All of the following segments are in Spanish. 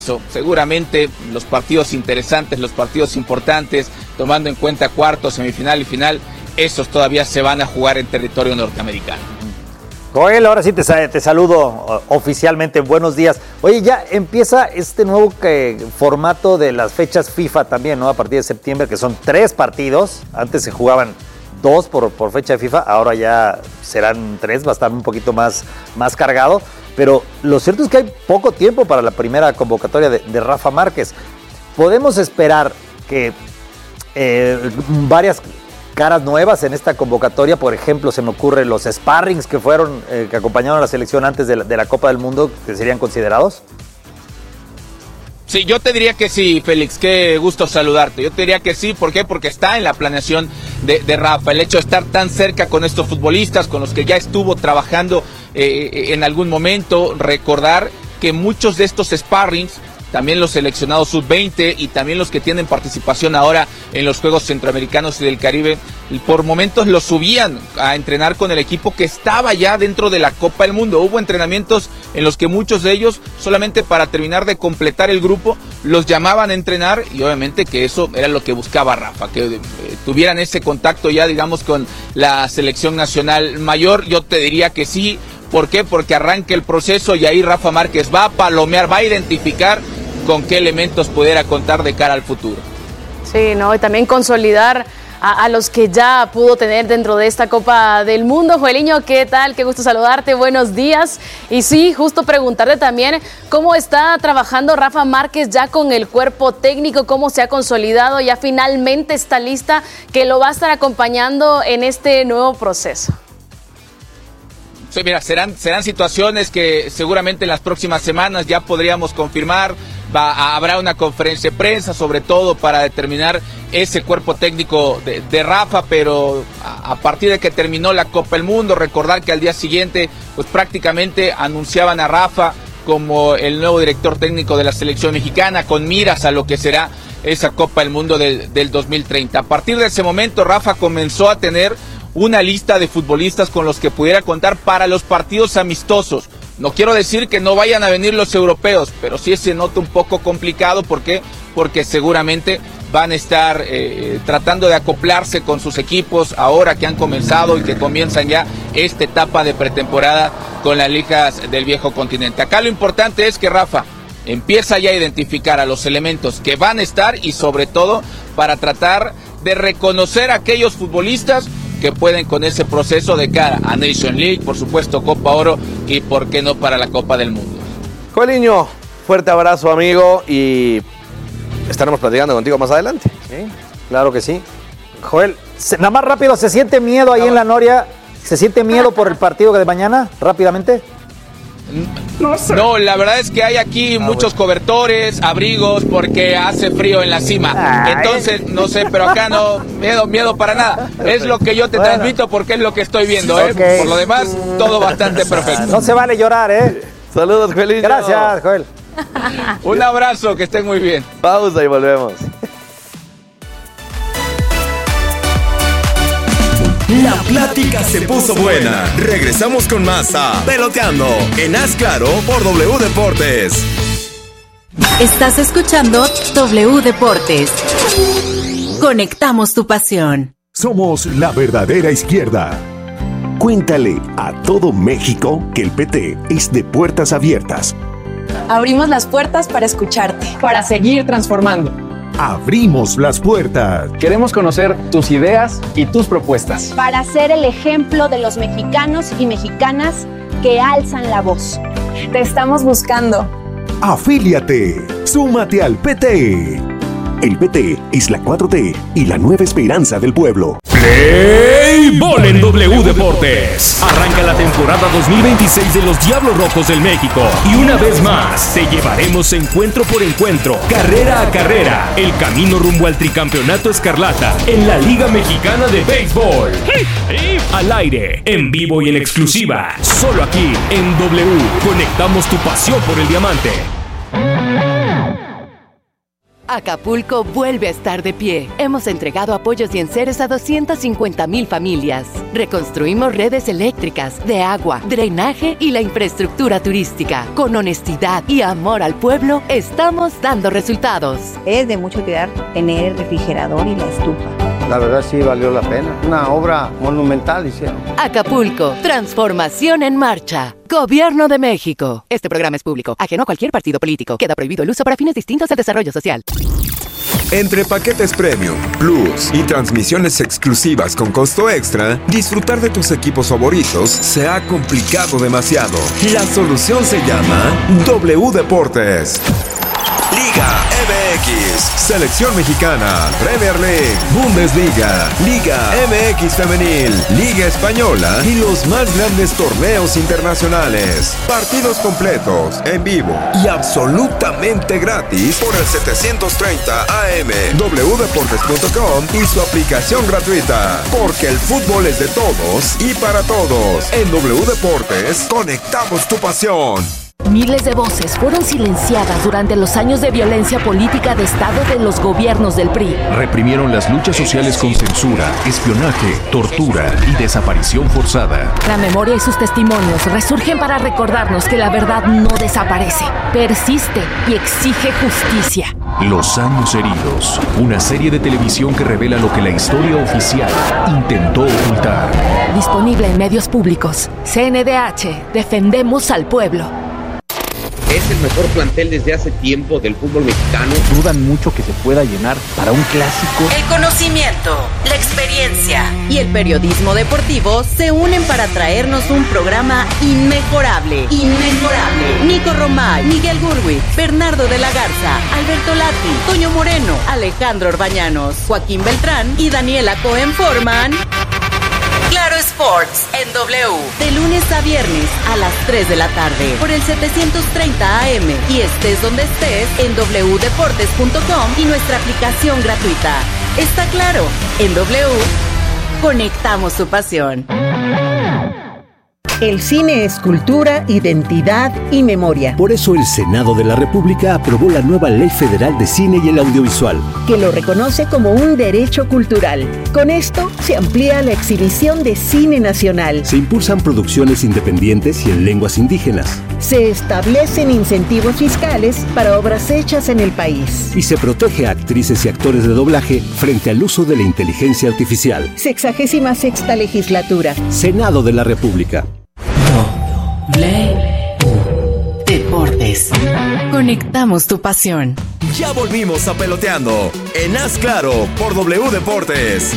Seguramente los partidos interesantes, los partidos importantes, tomando en cuenta cuartos, semifinal y final, esos todavía se van a jugar en territorio norteamericano. Joel, ahora sí te saludo oficialmente, buenos días. Oye, ya empieza este nuevo formato de las fechas FIFA también, ¿no? A partir de septiembre, que son 3 partidos, antes se jugaban 2 por fecha de FIFA, ahora ya serán 3, va a estar un poquito más cargado. Pero lo cierto es que hay poco tiempo para la primera convocatoria de Rafa Márquez. ¿Podemos esperar que varias caras nuevas en esta convocatoria? Por ejemplo, se me ocurre los sparrings que acompañaron a la selección antes de la Copa del Mundo, que serían considerados. Sí, yo te diría que sí, Félix, qué gusto saludarte. Yo te diría que sí, ¿por qué? Porque está en la planeación de Rafa, el hecho de estar tan cerca con estos futbolistas, con los que ya estuvo trabajando en algún momento. Recordar que muchos de estos sparrings, también los seleccionados sub-20 y también los que tienen participación ahora en los Juegos Centroamericanos y del Caribe, por momentos los subían a entrenar con el equipo que estaba ya dentro de la Copa del Mundo. Hubo entrenamientos en los que muchos de ellos, solamente para terminar de completar el grupo, los llamaban a entrenar, y obviamente que eso era lo que buscaba Rafa, que tuvieran ese contacto ya, digamos, con la selección nacional mayor. Yo te diría que sí. ¿Por qué? Porque arranca el proceso y ahí Rafa Márquez va a palomear, va a identificar con qué elementos pudiera contar de cara al futuro. Sí, ¿no? Y también consolidar a los que ya pudo tener dentro de esta Copa del Mundo. Joeliño, ¿qué tal? Qué gusto saludarte, buenos días. Y sí, justo preguntarte también cómo está trabajando Rafa Márquez ya con el cuerpo técnico, cómo se ha consolidado, ya finalmente está lista, que lo va a estar acompañando en este nuevo proceso. Sí, mira, serán situaciones que seguramente en las próximas semanas ya podríamos confirmar. Habrá una conferencia de prensa, sobre todo para determinar ese cuerpo técnico de Rafa, pero a partir de que terminó la Copa del Mundo, recordar que al día siguiente pues prácticamente anunciaban a Rafa como el nuevo director técnico de la selección mexicana, con miras a lo que será esa Copa del Mundo del 2030. A partir de ese momento, Rafa comenzó a tener una lista de futbolistas con los que pudiera contar para los partidos amistosos. No quiero decir que no vayan a venir los europeos, pero sí se nota un poco complicado. ¿Por qué? Porque seguramente van a estar tratando de acoplarse con sus equipos ahora que han comenzado y que comienzan ya esta etapa de pretemporada con las ligas del viejo continente. Acá lo importante es que Rafa empieza ya a identificar a los elementos que van a estar, y sobre todo para tratar de reconocer a aquellos futbolistas que pueden con ese proceso de cara a Nation League, por supuesto Copa Oro, y por qué no para la Copa del Mundo. Joeliño, fuerte abrazo, amigo, y estaremos platicando contigo más adelante. Sí, claro que sí. Joel, nada más rápido, ¿se siente miedo ahí en la Noria? ¿Se siente miedo por el partido de mañana? Rápidamente. No, la verdad es que hay aquí muchos cobertores, abrigos, porque hace frío en la cima. Entonces, no sé, pero acá no, miedo para nada. Es lo que yo te transmito porque es lo que estoy viendo, ¿eh? Okay. Por lo demás, todo bastante perfecto. No se vale llorar, ¿eh? Saludos, Joelito. Gracias, Joel. Un abrazo, que estén muy bien. Pausa y volvemos. La plática se puso buena. Regresamos con más a Peloteando en Haz Claro por W Deportes. Estás escuchando W Deportes. Conectamos tu pasión. Somos la verdadera izquierda. Cuéntale a todo México que el PT es de puertas abiertas. Abrimos las puertas para escucharte, para seguir transformando. Abrimos las puertas. Queremos conocer tus ideas y tus propuestas. Para ser el ejemplo de los mexicanos y mexicanas que alzan la voz. Te estamos buscando. Afíliate. Súmate al PT. El PT es la 4T y la nueva esperanza del pueblo. Play Ball en W Deportes. Arranca la temporada 2026 de los Diablos Rojos del México. Y una vez más, te llevaremos encuentro por encuentro, carrera a carrera, el camino rumbo al tricampeonato escarlata en la Liga Mexicana de Béisbol. Al aire, en vivo y en exclusiva, solo aquí en W. Conectamos tu pasión por el diamante. Acapulco vuelve a estar de pie. Hemos entregado apoyos y enseres a 250,000 familias. Reconstruimos redes eléctricas, de agua, drenaje y la infraestructura turística. Con honestidad y amor al pueblo, estamos dando resultados. Es de mucho cuidar tener el refrigerador y la estufa. La verdad sí valió la pena. Una obra monumental hicieron. Acapulco, transformación en marcha. Gobierno de México. Este programa es público, ajeno a cualquier partido político. Queda prohibido el uso para fines distintos del desarrollo social. Entre paquetes premium, plus y transmisiones exclusivas con costo extra, disfrutar de tus equipos favoritos se ha complicado demasiado. La solución se llama W Deportes. Liga MX, Selección Mexicana, Premier League, Bundesliga, Liga MX Femenil, Liga Española y los más grandes torneos internacionales. Partidos completos, en vivo y absolutamente gratis por el 730 AM, wdeportes.com y su aplicación gratuita. Porque el fútbol es de todos y para todos. En W Deportes, conectamos tu pasión. Miles de voces fueron silenciadas durante los años de violencia política de Estado de los gobiernos del PRI. Reprimieron las luchas sociales con censura, espionaje, tortura y desaparición forzada. La memoria y sus testimonios resurgen para recordarnos que la verdad no desaparece, persiste y exige justicia. Los años heridos, una serie de televisión que revela lo que la historia oficial intentó ocultar. Disponible en medios públicos. CNDH, defendemos al pueblo. Es el mejor plantel desde hace tiempo del fútbol mexicano. Dudan mucho que se pueda llenar para un clásico. El conocimiento, la experiencia y el periodismo deportivo se unen para traernos un programa inmejorable. Nico Romay, Miguel Gurwitz, Bernardo de la Garza, Alberto Lati, Toño Moreno, Alejandro Orbañanos, Joaquín Beltrán y Daniela Cohen forman Claro Sports en W, de lunes a viernes a las 3 de la tarde por el 730 AM y estés donde estés en wdeportes.com y nuestra aplicación gratuita. Está claro, en W conectamos su pasión. El cine es cultura, identidad y memoria. Por eso el Senado de la República aprobó la nueva Ley Federal de Cine y el Audiovisual, que lo reconoce como un derecho cultural. Con esto se amplía la exhibición de cine nacional. Se impulsan producciones independientes y en lenguas indígenas. Se establecen incentivos fiscales para obras hechas en el país. Y se protege a actrices y actores de doblaje frente al uso de la inteligencia artificial. 66ª legislatura. Senado de la República. Deportes. Conectamos tu pasión. Ya volvimos a Peloteando en Haz Claro por W Deportes.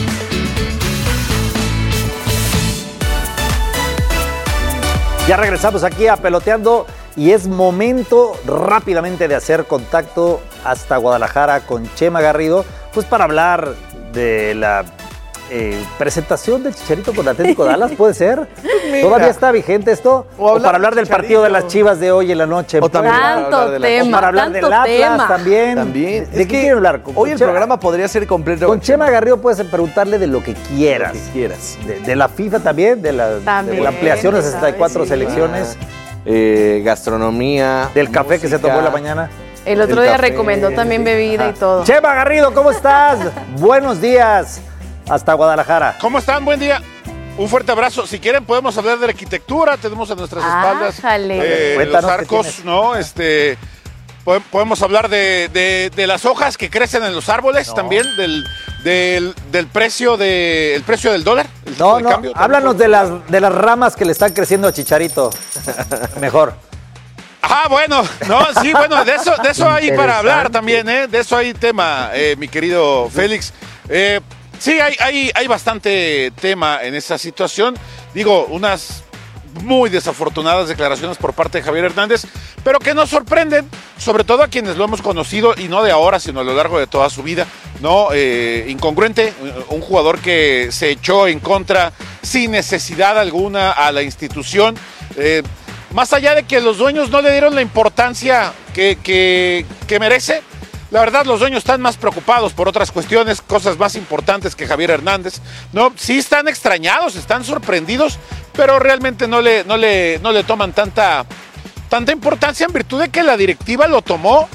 Ya regresamos aquí a Peloteando y es momento rápidamente de hacer contacto hasta Guadalajara con Chema Garrido, pues para hablar de la presentación del Chicharito con Atlético Dallas, ¿puede ser? ¿Todavía está vigente esto? ¿O para hablar del partido de las Chivas de hoy en la noche? O también tanto tema, para hablar del Atlas también. ¿De qué quieren hablar? Hoy el programa podría ser completo. Con Chema Garrido puedes preguntarle de lo que quieras. De la FIFA también, de la ampliación de 64 selecciones. Gastronomía. Del café que se tomó en la mañana. El otro día recomendó también bebida y todo. Chema Garrido, ¿cómo estás? Buenos días. Hasta Guadalajara. ¿Cómo están? Buen día. Un fuerte abrazo. Si quieren podemos hablar de la arquitectura. Tenemos a nuestras espaldas los arcos, ¿no? Podemos hablar de las hojas que crecen en los árboles también, del precio del dólar. No, háblanos de las ramas que le están creciendo a Chicharito. Mejor. Bueno, de eso hay para hablar también, ¿eh? De eso hay tema, mi querido Félix. Sí, hay bastante tema en esa situación. Digo, unas muy desafortunadas declaraciones por parte de Javier Hernández, pero que nos sorprenden, sobre todo a quienes lo hemos conocido, y no de ahora, sino a lo largo de toda su vida, ¿no? Incongruente, un jugador que se echó en contra sin necesidad alguna a la institución. Más allá de que los dueños no le dieron la importancia que merece, la verdad, los dueños están más preocupados por otras cuestiones, cosas más importantes que Javier Hernández, ¿no? Sí están extrañados, están sorprendidos, pero realmente no le toman tanta importancia en virtud de que la directiva lo tomó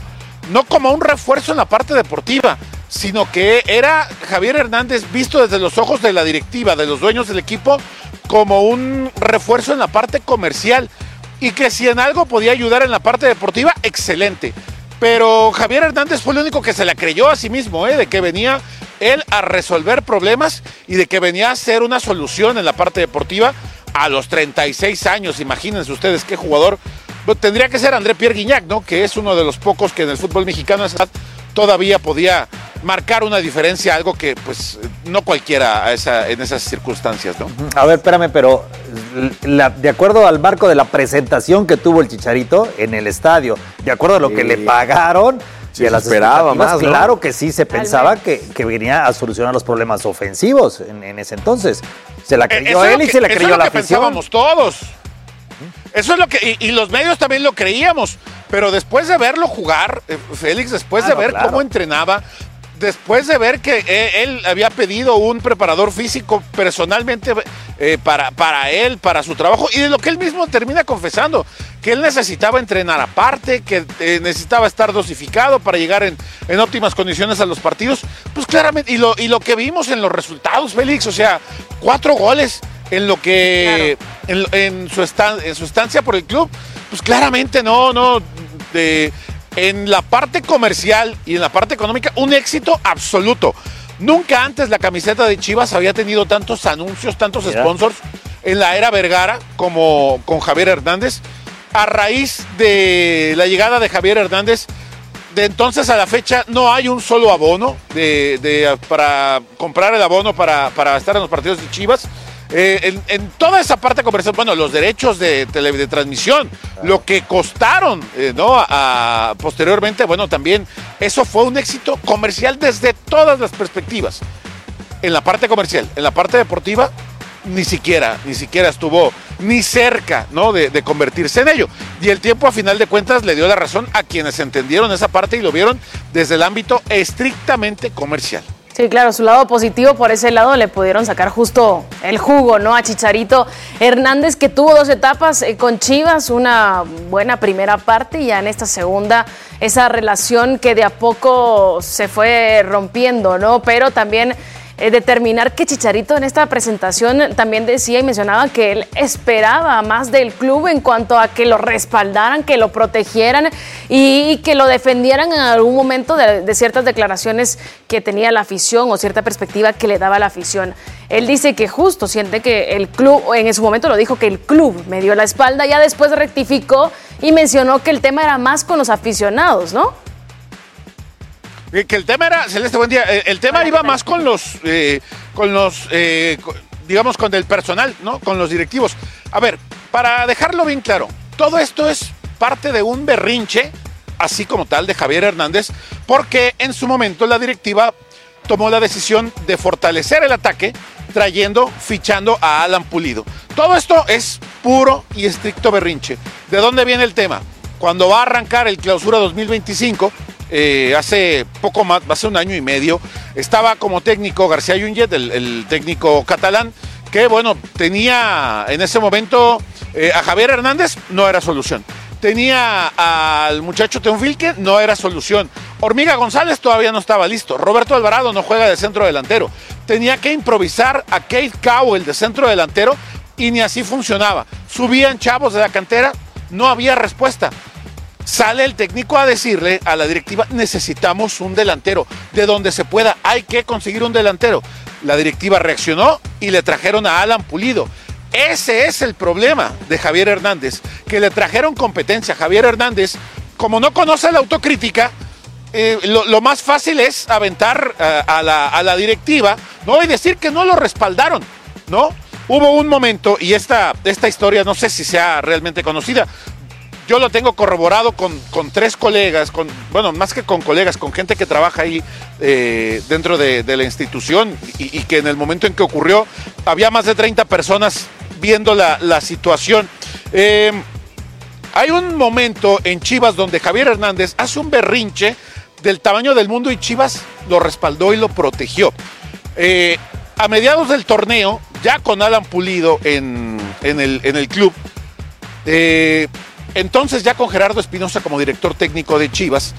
no como un refuerzo en la parte deportiva, sino que era Javier Hernández visto desde los ojos de la directiva, de los dueños del equipo, como un refuerzo en la parte comercial, y que si en algo podía ayudar en la parte deportiva, excelente. Pero Javier Hernández fue el único que se la creyó a sí mismo, de que venía él a resolver problemas y de que venía a ser una solución en la parte deportiva a los 36 años. Imagínense ustedes qué jugador. Tendría que ser André Pierre Guignac, ¿no? Que es uno de los pocos que en el fútbol mexicano todavía podía marcar una diferencia, algo que pues no cualquiera en esas circunstancias, ¿no? A ver, espérame, pero de acuerdo al marco de la presentación que tuvo el Chicharito en el estadio, de acuerdo a lo que le pagaron, y a las esperaba más, ¿no? Claro que sí, se pensaba que venía a solucionar los problemas ofensivos en ese entonces. Se la creyó él y se la creyó la afición. Eso es lo que pensábamos todos. Eso es lo que, y los medios también lo creíamos, pero después de verlo jugar, Félix, después de ver cómo entrenaba, después de ver que él había pedido un preparador físico personalmente para él, para su trabajo, y de lo que él mismo termina confesando, que él necesitaba entrenar aparte, que necesitaba estar dosificado para llegar en óptimas condiciones a los partidos, pues claramente, y lo que vimos en los resultados, Félix, o sea, 4 goles en lo que en su estancia por el club, pues claramente en la parte comercial y en la parte económica, un éxito absoluto. Nunca antes la camiseta de Chivas había tenido tantos anuncios, tantos sponsors en la era Vergara como con Javier Hernández. A raíz de la llegada de Javier Hernández, de entonces a la fecha no hay un solo abono para comprar el abono para estar en los partidos de Chivas. En toda esa parte comercial, bueno, los derechos de transmisión, lo que costaron, posteriormente, bueno, también eso fue un éxito comercial desde todas las perspectivas. En la parte comercial, en la parte deportiva, ni siquiera estuvo ni cerca, ¿no?, de convertirse en ello. Y el tiempo, a final de cuentas, le dio la razón a quienes entendieron esa parte y lo vieron desde el ámbito estrictamente comercial. Sí, claro, su lado positivo, por ese lado le pudieron sacar justo el jugo, ¿no?, a Chicharito Hernández, que tuvo 2 etapas con Chivas, una buena primera parte y ya en esta segunda esa relación que de a poco se fue rompiendo, ¿no? Pero también determinar que Chicharito en esta presentación también decía y mencionaba que él esperaba más del club en cuanto a que lo respaldaran, que lo protegieran y que lo defendieran en algún momento de ciertas declaraciones que tenía la afición o cierta perspectiva que le daba la afición. Él dice que justo siente que el club, en su momento lo dijo, que el club me dio la espalda, ya después rectificó y mencionó que el tema era más con los aficionados, ¿no? Que el tema era, Celeste, buen día, el tema iba más con digamos, con el personal, ¿no?, con los directivos. A ver, para dejarlo bien claro, todo esto es parte de un berrinche, así como tal, de Javier Hernández, porque en su momento la directiva tomó la decisión de fortalecer el ataque, fichando a Alan Pulido. Todo esto es puro y estricto berrinche. ¿De dónde viene el tema? Cuando va a arrancar el Clausura 2025, hace poco más, hace 1 año y medio, estaba como técnico García Yunyet, el técnico catalán, que bueno, tenía en ese momento a Javier Hernández, no era solución. Tenía al muchacho Teofilque, no era solución. Hormiga González todavía no estaba listo. Roberto Alvarado no juega de centro delantero. Tenía que improvisar a Keith Cowell de centro delantero y ni así funcionaba. Subían chavos de la cantera, no había respuesta. Sale el técnico a decirle a la directiva, necesitamos un delantero, de donde se pueda, hay que conseguir un delantero. La directiva reaccionó y le trajeron a Alan Pulido. Ese es el problema de Javier Hernández, que le trajeron competencia. Javier Hernández, como no conoce la autocrítica, lo más fácil es aventar a la directiva, ¿no?, y decir que no lo respaldaron, ¿no? Hubo un momento, y esta historia no sé si sea realmente conocida, yo lo tengo corroborado con 3 colegas, bueno, más que con colegas, con gente que trabaja ahí dentro de la institución y que en el momento en que ocurrió había más de 30 personas viendo la situación. Hay un momento en Chivas donde Javier Hernández hace un berrinche del tamaño del mundo y Chivas lo respaldó y lo protegió. A mediados del torneo, ya con Alan Pulido en el club, entonces ya con Gerardo Espinosa como director técnico de Chivas,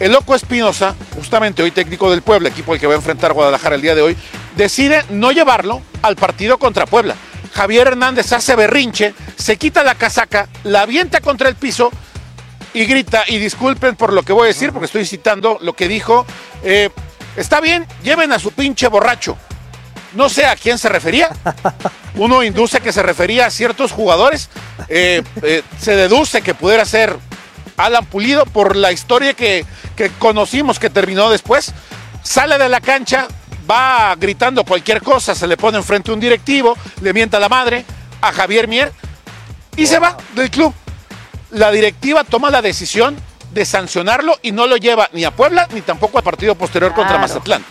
el Loco Espinosa, justamente hoy técnico del Puebla, equipo al que va a enfrentar Guadalajara el día de hoy, decide no llevarlo al partido contra Puebla. Javier Hernández hace berrinche, se quita la casaca, la avienta contra el piso y grita, y disculpen por lo que voy a decir, porque estoy citando lo que dijo, está bien, lleven a su pinche borracho. No sé a quién se refería. Uno induce que se refería a ciertos jugadores. Se deduce que pudiera ser Alan Pulido por la historia que conocimos que terminó después. Sale de la cancha, va gritando cualquier cosa, se le pone enfrente un directivo, le mienta la madre a Javier Mier y se va del club. La directiva toma la decisión de sancionarlo y no lo lleva ni a Puebla ni tampoco al partido posterior contra Mazatlán.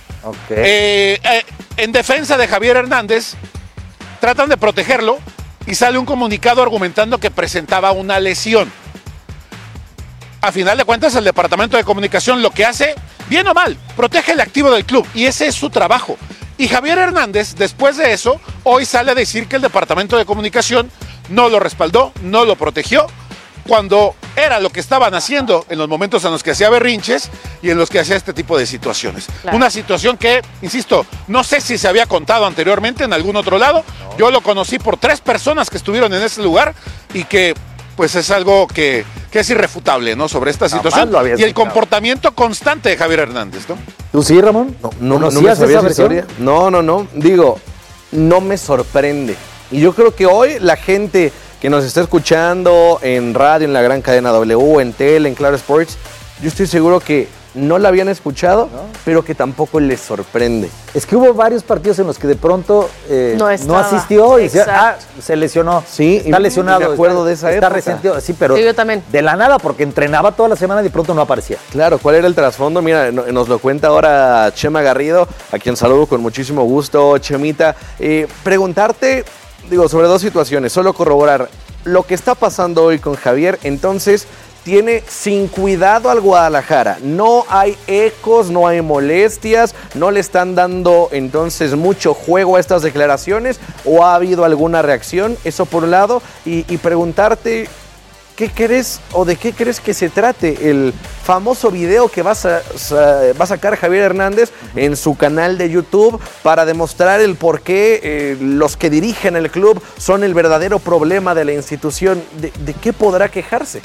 En defensa de Javier Hernández, tratan de protegerlo y sale un comunicado argumentando que presentaba una lesión. A final de cuentas, el departamento de comunicación lo que hace, bien o mal, protege el activo del club y ese es su trabajo. Y Javier Hernández, después de eso, hoy sale a decir que el departamento de comunicación no lo respaldó, no lo protegió, cuando era lo que estaban haciendo en los momentos en los que hacía berrinches y en los que hacía este tipo de situaciones. Claro. Una situación que, insisto, no sé si se había contado anteriormente en algún otro lado. Yo lo conocí por 3 personas que estuvieron en ese lugar y que pues es algo que es irrefutable, ¿no? Sobre esta situación y el comportamiento constante de Javier Hernández, ¿no? ¿Tú sí, Ramón? No me sabía esa historia. No. Digo, no me sorprende. Y yo creo que hoy la gente que nos está escuchando en radio, en la gran cadena W, en tele, en Claro Sports, yo estoy seguro que no la habían escuchado, pero que tampoco les sorprende. Es que hubo varios partidos en los que de pronto no asistió y se lesionó. Sí, está lesionado. Me acuerdo de esa época. Está resentido, sí, pero yo también. De la nada, porque entrenaba toda la semana y de pronto no aparecía. Claro, ¿cuál era el trasfondo? Mira, nos lo cuenta ahora Chema Garrido, a quien saludo con muchísimo gusto, Chemita. Preguntarte, sobre 2 situaciones, solo corroborar lo que está pasando hoy con Javier, entonces tiene sin cuidado al Guadalajara, no hay ecos, no hay molestias, no le están dando entonces mucho juego a estas declaraciones, o ha habido alguna reacción, eso por un lado, y preguntarte, ¿qué crees o de qué crees que se trate el famoso video que va a sacar Javier Hernández en su canal de YouTube para demostrar el por qué los que dirigen el club son el verdadero problema de la institución? ¿De qué podrá quejarse?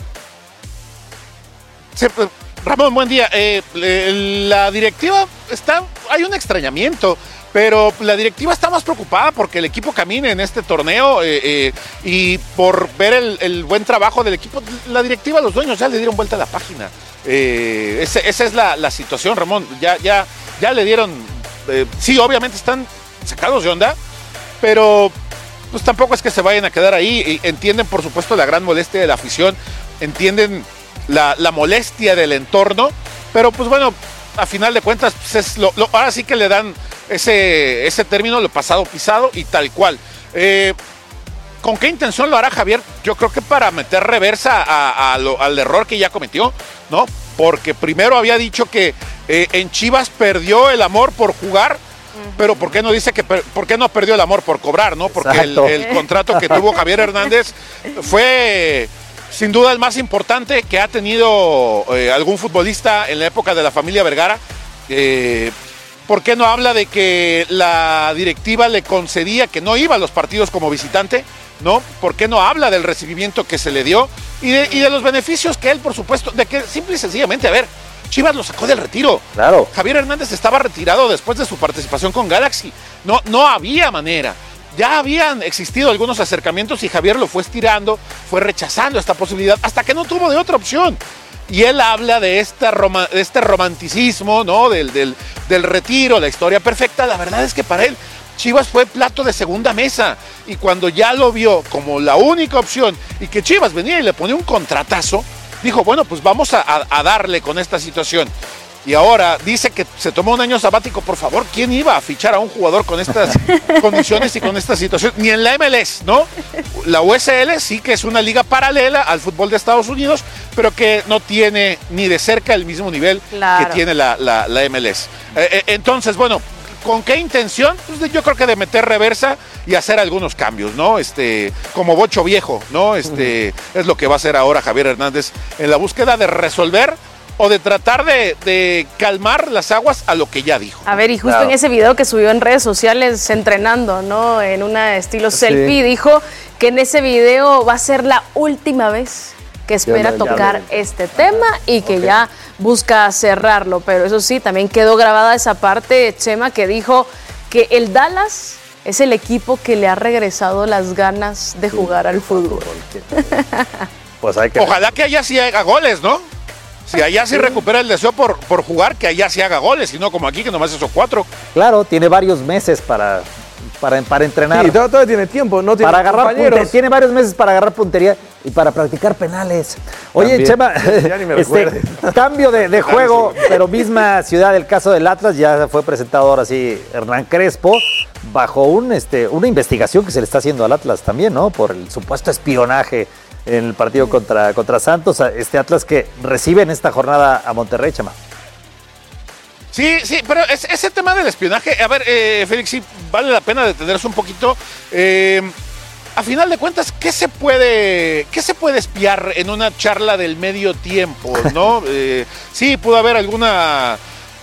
Sí, Ramón, buen día. La directiva hay un extrañamiento, pero la directiva está más preocupada porque el equipo camine en este torneo y por ver el buen trabajo del equipo. La directiva, los dueños ya le dieron vuelta a la página. Esa es la situación, Ramón. Ya le dieron... sí, obviamente están sacados de onda, pero pues tampoco es que se vayan a quedar ahí. Entienden, por supuesto, la gran molestia de la afición, entienden la molestia del entorno, pero pues bueno, a final de cuentas, pues ahora sí que le dan ese término, lo pasado pisado y tal cual. ¿Con qué intención lo hará Javier? Yo creo que para meter reversa al error que ya cometió, ¿no? Porque primero había dicho que en Chivas perdió el amor por jugar, pero ¿por qué no dice por qué no perdió el amor por cobrar, ¿no? Porque el contrato que tuvo Javier Hernández fue sin duda el más importante que ha tenido algún futbolista en la época de la familia Vergara. ¿Por qué no habla de que la directiva le concedía que no iba a los partidos como visitante? ¿No? ¿Por qué no habla del recibimiento que se le dio y de los beneficios que él, por supuesto, de que simple y sencillamente, a ver, Chivas lo sacó del retiro. Claro. Javier Hernández estaba retirado después de su participación con Galaxy. No había manera. Ya habían existido algunos acercamientos y Javier lo fue estirando, fue rechazando esta posibilidad hasta que no tuvo de otra opción. Y él habla de este romanticismo, ¿no? Del retiro, la historia perfecta. La verdad es que para él Chivas fue plato de segunda mesa. Y cuando ya lo vio como la única opción y que Chivas venía y le ponía un contratazo, dijo, bueno, pues vamos a darle con esta situación. Y ahora dice que se tomó un año sabático. Por favor, ¿quién iba a fichar a un jugador con estas condiciones y con esta situación? Ni en la MLS, ¿no? La USL sí que es una liga paralela al fútbol de Estados Unidos, pero que no tiene ni de cerca el mismo nivel que tiene la MLS. Entonces, bueno, ¿con qué intención? Pues yo creo que de meter reversa y hacer algunos cambios, ¿no? Como bocho viejo, ¿no? Es lo que va a hacer ahora Javier Hernández en la búsqueda de resolver o de tratar de calmar las aguas a lo que ya dijo. A ver, y justo en ese video que subió en redes sociales entrenando, ¿no? En una estilo selfie, dijo que en ese video va a ser la última vez que espera tocar este tema y que ya busca cerrarlo. Pero eso sí, también quedó grabada esa parte, Chema, que dijo que el Dallas es el equipo que le ha regresado las ganas de jugar al fútbol. Pues hay que... Ojalá que allá sí haga goles, ¿no? Si allá sí recupera el deseo por jugar, que allá sí haga goles, y no como aquí, que nomás esos 4. Claro, tiene varios meses para entrenar. Sí, todavía tiene tiempo, no tiene para agarrar tiene varios meses para agarrar puntería y para practicar penales. Oye, Chema, cambio de juego, pero misma ciudad, el caso del Atlas, ya fue presentado ahora sí Hernán Crespo, bajo una investigación que se le está haciendo al Atlas también, ¿no? Por el supuesto espionaje en el partido contra Santos, Atlas que recibe en esta jornada a Monterrey, Chema. Sí, pero ese tema del espionaje, a ver, Félix, sí vale la pena detenerse un poquito. A final de cuentas, ¿qué se puede espiar en una charla del medio tiempo, no? Sí, pudo haber alguna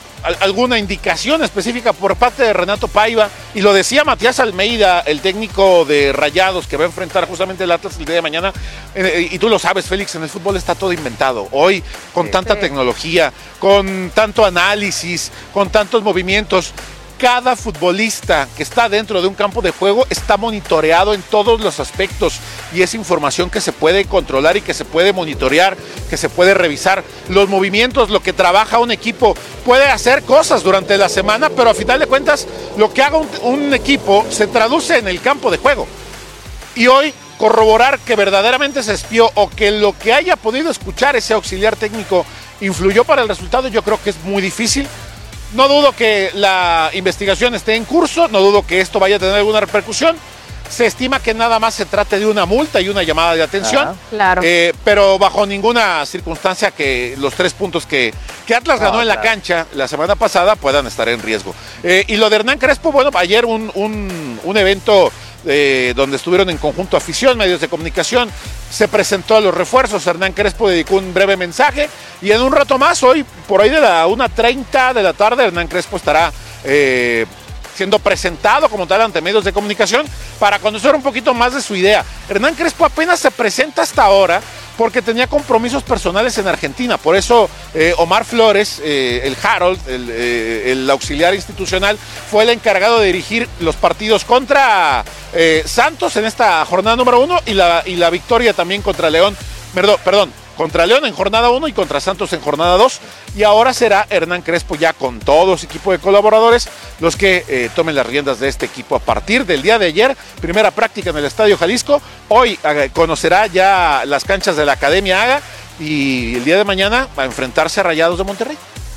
indicación específica por parte de Renato Paiva, y lo decía Matías Almeida, el técnico de Rayados, que va a enfrentar justamente el Atlas el día de mañana, y tú lo sabes, Félix, en el fútbol está todo inventado. Hoy, con tanta tecnología, con tanto análisis, con tantos movimientos, cada futbolista que está dentro de un campo de juego está monitoreado en todos los aspectos, y es información que se puede controlar y que se puede monitorear, que se puede revisar. Los movimientos, lo que trabaja un equipo, puede hacer cosas durante la semana, pero a final de cuentas lo que haga un equipo se traduce en el campo de juego. Y hoy corroborar que verdaderamente se espió o que lo que haya podido escuchar ese auxiliar técnico influyó para el resultado, yo creo que es muy difícil. No dudo que la investigación esté en curso, no dudo que esto vaya a tener alguna repercusión. Se estima que nada más se trate de una multa y una llamada de atención. Claro. Pero bajo ninguna circunstancia que los 3 puntos que Atlas ganó en la cancha la semana pasada puedan estar en riesgo. Y lo de Hernán Crespo, bueno, ayer un evento donde estuvieron en conjunto afición, medios de comunicación, se presentó a los refuerzos. Hernán Crespo dedicó un breve mensaje y en un rato más, hoy por ahí de la 1:30 de la tarde, Hernán Crespo estará siendo presentado como tal ante medios de comunicación para conocer un poquito más de su idea. Hernán Crespo apenas se presenta hasta ahora porque tenía compromisos personales en Argentina. Por eso Omar Flores, el Harold, el auxiliar institucional, fue el encargado de dirigir los partidos contra Santos en esta jornada número 1 y la victoria también contra León. Contra León en jornada 1 y contra Santos en jornada 2. Y ahora será Hernán Crespo, ya con todo su equipo de colaboradores, los que tomen las riendas de este equipo a partir del día de ayer. Primera práctica en el Estadio Jalisco. Hoy conocerá ya las canchas de la Academia Haga y el día de mañana va a enfrentarse a Rayados de Monterrey.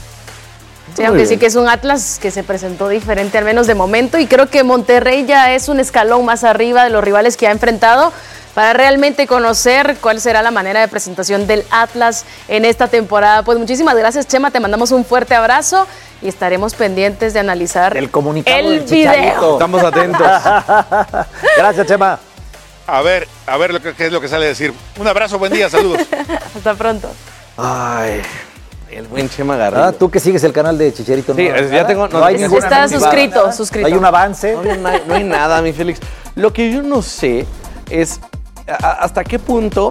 Sí, aunque sí que es un Atlas que se presentó diferente, al menos de momento, y creo que Monterrey ya es un escalón más arriba de los rivales que ha enfrentado, para realmente conocer cuál será la manera de presentación del Atlas en esta temporada. Pues muchísimas gracias, Chema, te mandamos un fuerte abrazo y estaremos pendientes de analizar el comunicado del video. Estamos atentos. Gracias, Chema. A ver qué es lo que sale a decir. Un abrazo, buen día, saludos. Hasta pronto. Ay, el buen Chema Garrido. Tú que sigues el canal de Chicharito. Sí, ya tengo. No hay ninguna. Está suscrito. Hay un avance. No hay nada, mi Félix. Lo que yo no sé es hasta qué punto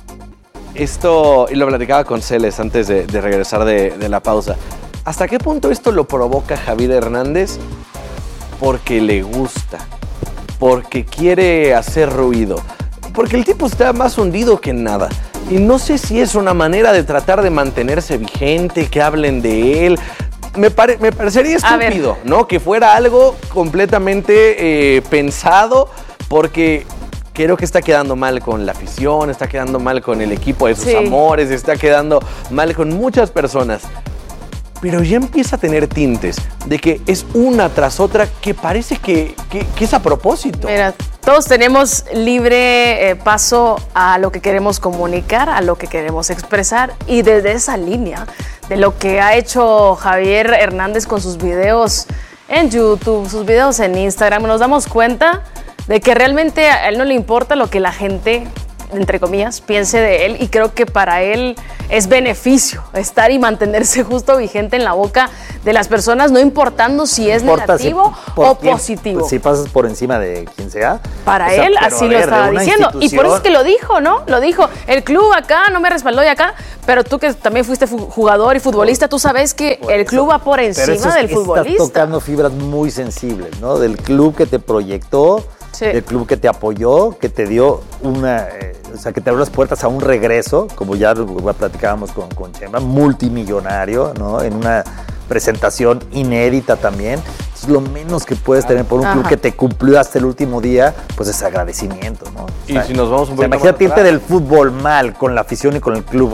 esto, y lo platicaba con Celes antes de regresar de la pausa, hasta qué punto esto lo provoca Javier Hernández porque le gusta, porque quiere hacer ruido, porque el tipo está más hundido que nada. Y no sé si es una manera de tratar de mantenerse vigente, que hablen de él. Me parecería estúpido, ¿no? Que fuera algo completamente pensado, porque creo que está quedando mal con la afición, está quedando mal con el equipo de sus amores, está quedando mal con muchas personas. Pero ya empieza a tener tintes de que es una tras otra que parece que es a propósito. Mira, todos tenemos libre paso a lo que queremos comunicar, a lo que queremos expresar, y desde esa línea de lo que ha hecho Javier Hernández con sus videos en YouTube, sus videos en Instagram, nos damos cuenta de que realmente a él no le importa lo que la gente entre comillas, piense de él, y creo que para él es beneficio estar y mantenerse justo vigente en la boca de las personas, no importando si es negativo o positivo. Si pasas por encima de quien sea. Para él así lo estaba diciendo, y por eso es que lo dijo, ¿no? Lo dijo, el club acá no me respaldó y acá, pero tú que también fuiste jugador y futbolista, tú sabes que el club va por encima del futbolista. Estás tocando fibras muy sensibles, ¿no? Del club que te proyectó, del club que te apoyó, que te dio que te abrió las puertas a un regreso, como ya platicábamos con Chema, multimillonario, ¿no? En una presentación inédita también. Es lo menos que puedes tener por un club que te cumplió hasta el último día, pues es agradecimiento, ¿no? Y si nos vamos un poquito imagínate irte del fútbol mal con la afición y con el club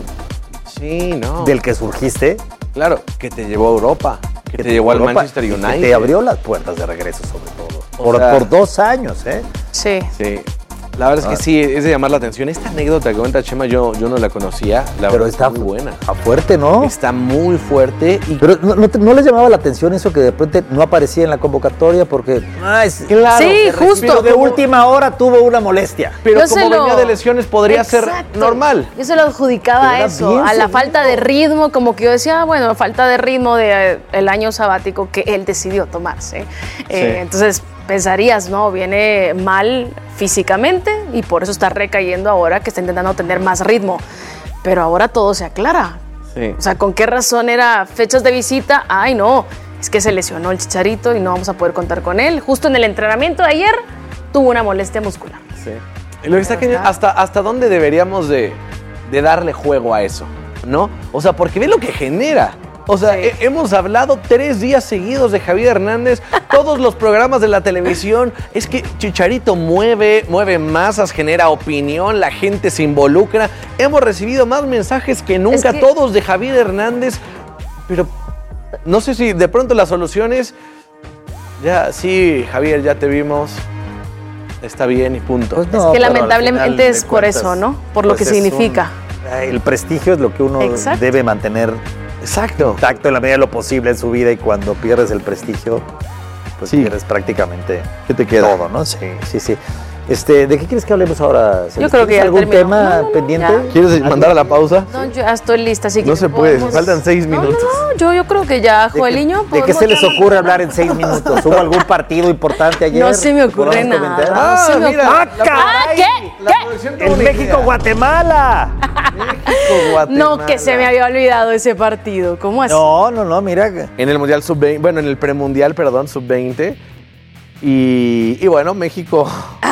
del que surgiste. Claro, que te llevó a Europa, que te llevó al Manchester United. Que te abrió las puertas de regreso, sobre todo. Por 2 años, ¿eh? Sí. La verdad es que sí, es de llamar la atención. Esta anécdota que cuenta Chema, yo no la conocía. Pero está muy buena. Está fuerte, ¿no? Está muy fuerte. Pero ¿no les llamaba la atención eso que de repente no aparecía en la convocatoria? Porque, claro, sí, justo. De última hora tuvo una molestia. Pero como venía de lesiones podría ser normal. Yo se lo adjudicaba a eso, a la falta de ritmo, como que yo decía, falta de ritmo del año sabático que él decidió tomarse. Entonces pensarías, ¿no? Viene mal físicamente y por eso está recayendo ahora que está intentando tener más ritmo. Pero ahora todo se aclara. O sea, ¿con qué razón era fechas de visita? Ay, no, es que se lesionó el Chicharito y no vamos a poder contar con él. Justo en el entrenamiento de ayer tuvo una molestia muscular. Y lo que está que hasta dónde deberíamos de darle juego a eso, ¿no? O sea, porque ve lo que genera. O sea, hemos hablado 3 días seguidos de Javier Hernández, todos los programas de la televisión. Es que Chicharito mueve masas, genera opinión, la gente se involucra. Hemos recibido más mensajes que nunca, todos de Javier Hernández. Pero no sé si de pronto la solución es, Javier, ya te vimos, está bien y punto. Pues no, es que lamentablemente es por eso, ¿no? Por lo que significa. El prestigio es lo que uno debe mantener. Exacto. Intacto en la medida de lo posible en su vida, y cuando pierdes el prestigio, pues pierdes prácticamente todo, ¿no? Sí. ¿De qué quieres que hablemos ahora? Yo creo que ¿algún tema pendiente? Ya. ¿Quieres mandar a la pausa? No, yo ya estoy lista. Así que no se puede, faltan 6 minutos. No, yo creo que ya, Joeliño. ¿De qué se les ocurre hablar en 6 minutos? ¿Hubo algún partido importante ayer? No se me ocurre nada. ¿Qué? ¡El México-Guatemala! No, que se me había olvidado ese partido. ¿Cómo así? No, mira. En el Mundial Sub-20, en el premundial, Sub-20. Y bueno, México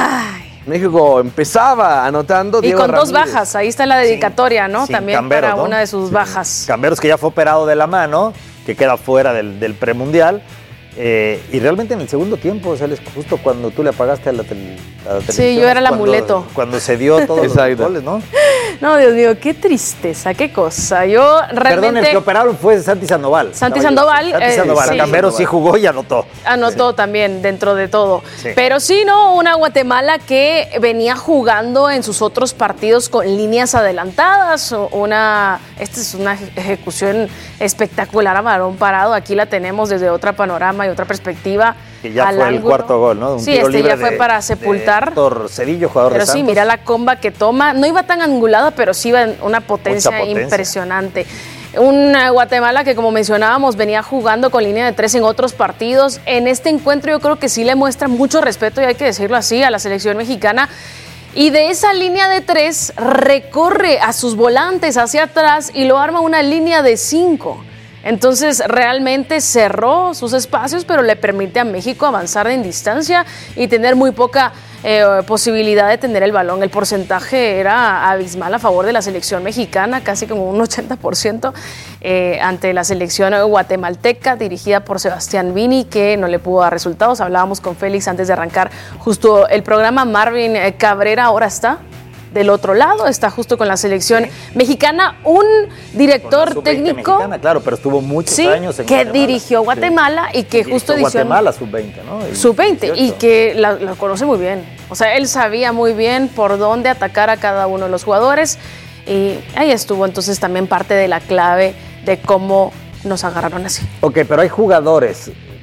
empezaba anotando. Y con 2 bajas, ahí está la dedicatoria, ¿no? También Camberos, para una de sus bajas. Camberos, que ya fue operado de la mano, que queda fuera del premundial. Y realmente en el segundo tiempo, justo cuando tú le apagaste a la televisión. Sí, yo era el amuleto. Cuando se dio todos los goles, ¿no? No, Dios mío, qué tristeza, qué cosa. Yo realmente... Perdón, el que operaron fue Santi Sandoval. Santi Sandoval. Sí. Camberos sí jugó y anotó. Anotó también dentro de todo. Sí. Pero sí, ¿no? Una Guatemala que venía jugando en sus otros partidos con líneas adelantadas. Esta es una ejecución espectacular a balón parado. Aquí la tenemos desde otra panorama y otra perspectiva. Que ya fue el cuarto gol, ¿no? Sí, ya fue para sepultar. Héctor Cedillo, jugador de Santos. Pero sí, mira la comba que toma. No iba tan angulada, pero sí iba en una potencia impresionante. Una Guatemala que, como mencionábamos, venía jugando con línea de 3 en otros partidos. En este encuentro yo creo que sí le muestra mucho respeto, y hay que decirlo así, a la selección mexicana. Y de esa línea de 3 recorre a sus volantes hacia atrás y lo arma una línea de 5. Entonces realmente cerró sus espacios, pero le permite a México avanzar en distancia y tener muy poca posibilidad de tener el balón. El porcentaje era abismal a favor de la selección mexicana, casi como un 80% ante la selección guatemalteca dirigida por Sebastián Vini, que no le pudo dar resultados. Hablábamos con Félix antes de arrancar justo el programa. Marvin Cabrera ahora está del otro lado, está justo con la selección mexicana, un director técnico mexicana, claro, pero estuvo muchos años en que Guatemala. Dirigió Guatemala y que justo edición Guatemala sub-20, ¿no? Sub-20 y que la conoce muy bien. O sea, él sabía muy bien por dónde atacar a cada uno de los jugadores, y ahí estuvo entonces también parte de la clave de cómo nos agarraron así. Ok, pero hay jugadores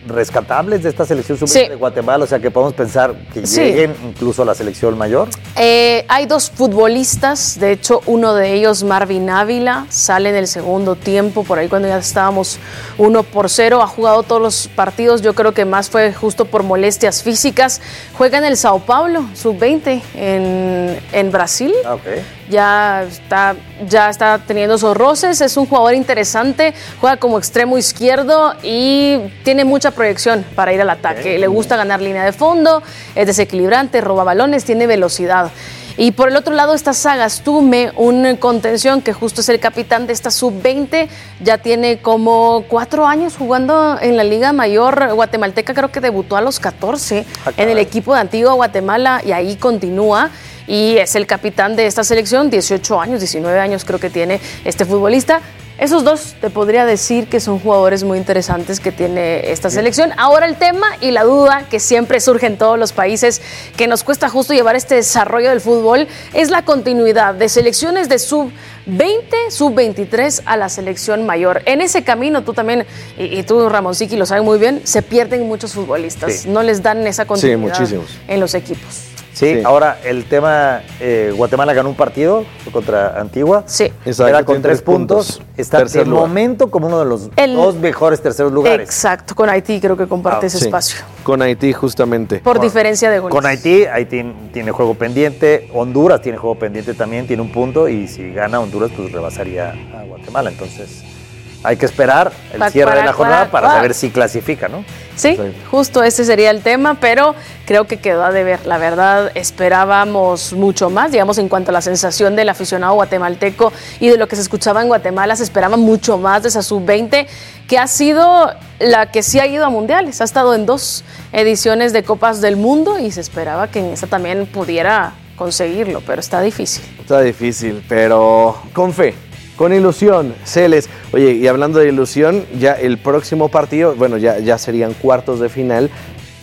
rescatables de esta selección sub-20 Sí. de Guatemala? O sea, que podemos pensar que Sí. lleguen incluso a la selección mayor. Hay dos futbolistas, de hecho uno de ellos, Marvin Ávila, sale en el segundo tiempo, por ahí cuando ya estábamos 1-0, ha jugado todos los partidos, yo creo que más fue justo por molestias físicas. Juega en el Sao Paulo, sub-20, en Brasil. Ah, ok. Ya está teniendo esos roces, es un jugador interesante, juega como extremo izquierdo y tiene mucha proyección para ir al ataque. Le gusta ganar línea de fondo, es desequilibrante, roba balones, tiene velocidad. Y por el otro lado está Sagastume, un contención que justo es el capitán de esta sub-20, ya tiene como 4 años jugando en la Liga Mayor guatemalteca, creo que debutó a los 14 en el equipo de Antigua Guatemala y ahí continúa. Y es el capitán de esta selección, 18 años, 19 años creo que tiene este futbolista. Esos dos te podría decir que son jugadores muy interesantes que tiene esta selección. Ahora el tema y la duda que siempre surge en todos los países, que nos cuesta justo llevar este desarrollo del fútbol, es la continuidad de selecciones de sub-20, sub-23 a la selección mayor. En ese camino, tú también, y tú, Ramonciki, lo sabes muy bien, se pierden muchos futbolistas. Sí. No les dan esa continuidad muchísimos. en los equipos. Sí, ahora el tema, Guatemala ganó un partido contra Antigua. Sí. Exacto, Era con tiene 3 puntos. Está Tercer de lugar. momento como uno de los dos mejores terceros lugares. Exacto, con Haití creo que comparte ese Sí, espacio. con Haití justamente. Por diferencia de goles. Con Haití tiene juego pendiente, Honduras tiene juego pendiente también, tiene un punto y si gana Honduras pues rebasaría a Guatemala. Entonces hay que esperar el cierre de la jornada para saber si clasifica, ¿no? Sí, justo ese sería el tema, pero creo que quedó a deber. La verdad, esperábamos mucho más, digamos, en cuanto a la sensación del aficionado guatemalteco y de lo que se escuchaba en Guatemala, se esperaba mucho más de esa sub-20, que ha sido la que sí ha ido a mundiales, ha estado en 2 ediciones de Copas del Mundo y se esperaba que en esa también pudiera conseguirlo, pero está difícil. Está difícil, pero con fe. Con ilusión, Celes. Oye, y hablando de ilusión, ya el próximo partido, bueno, ya serían cuartos de final.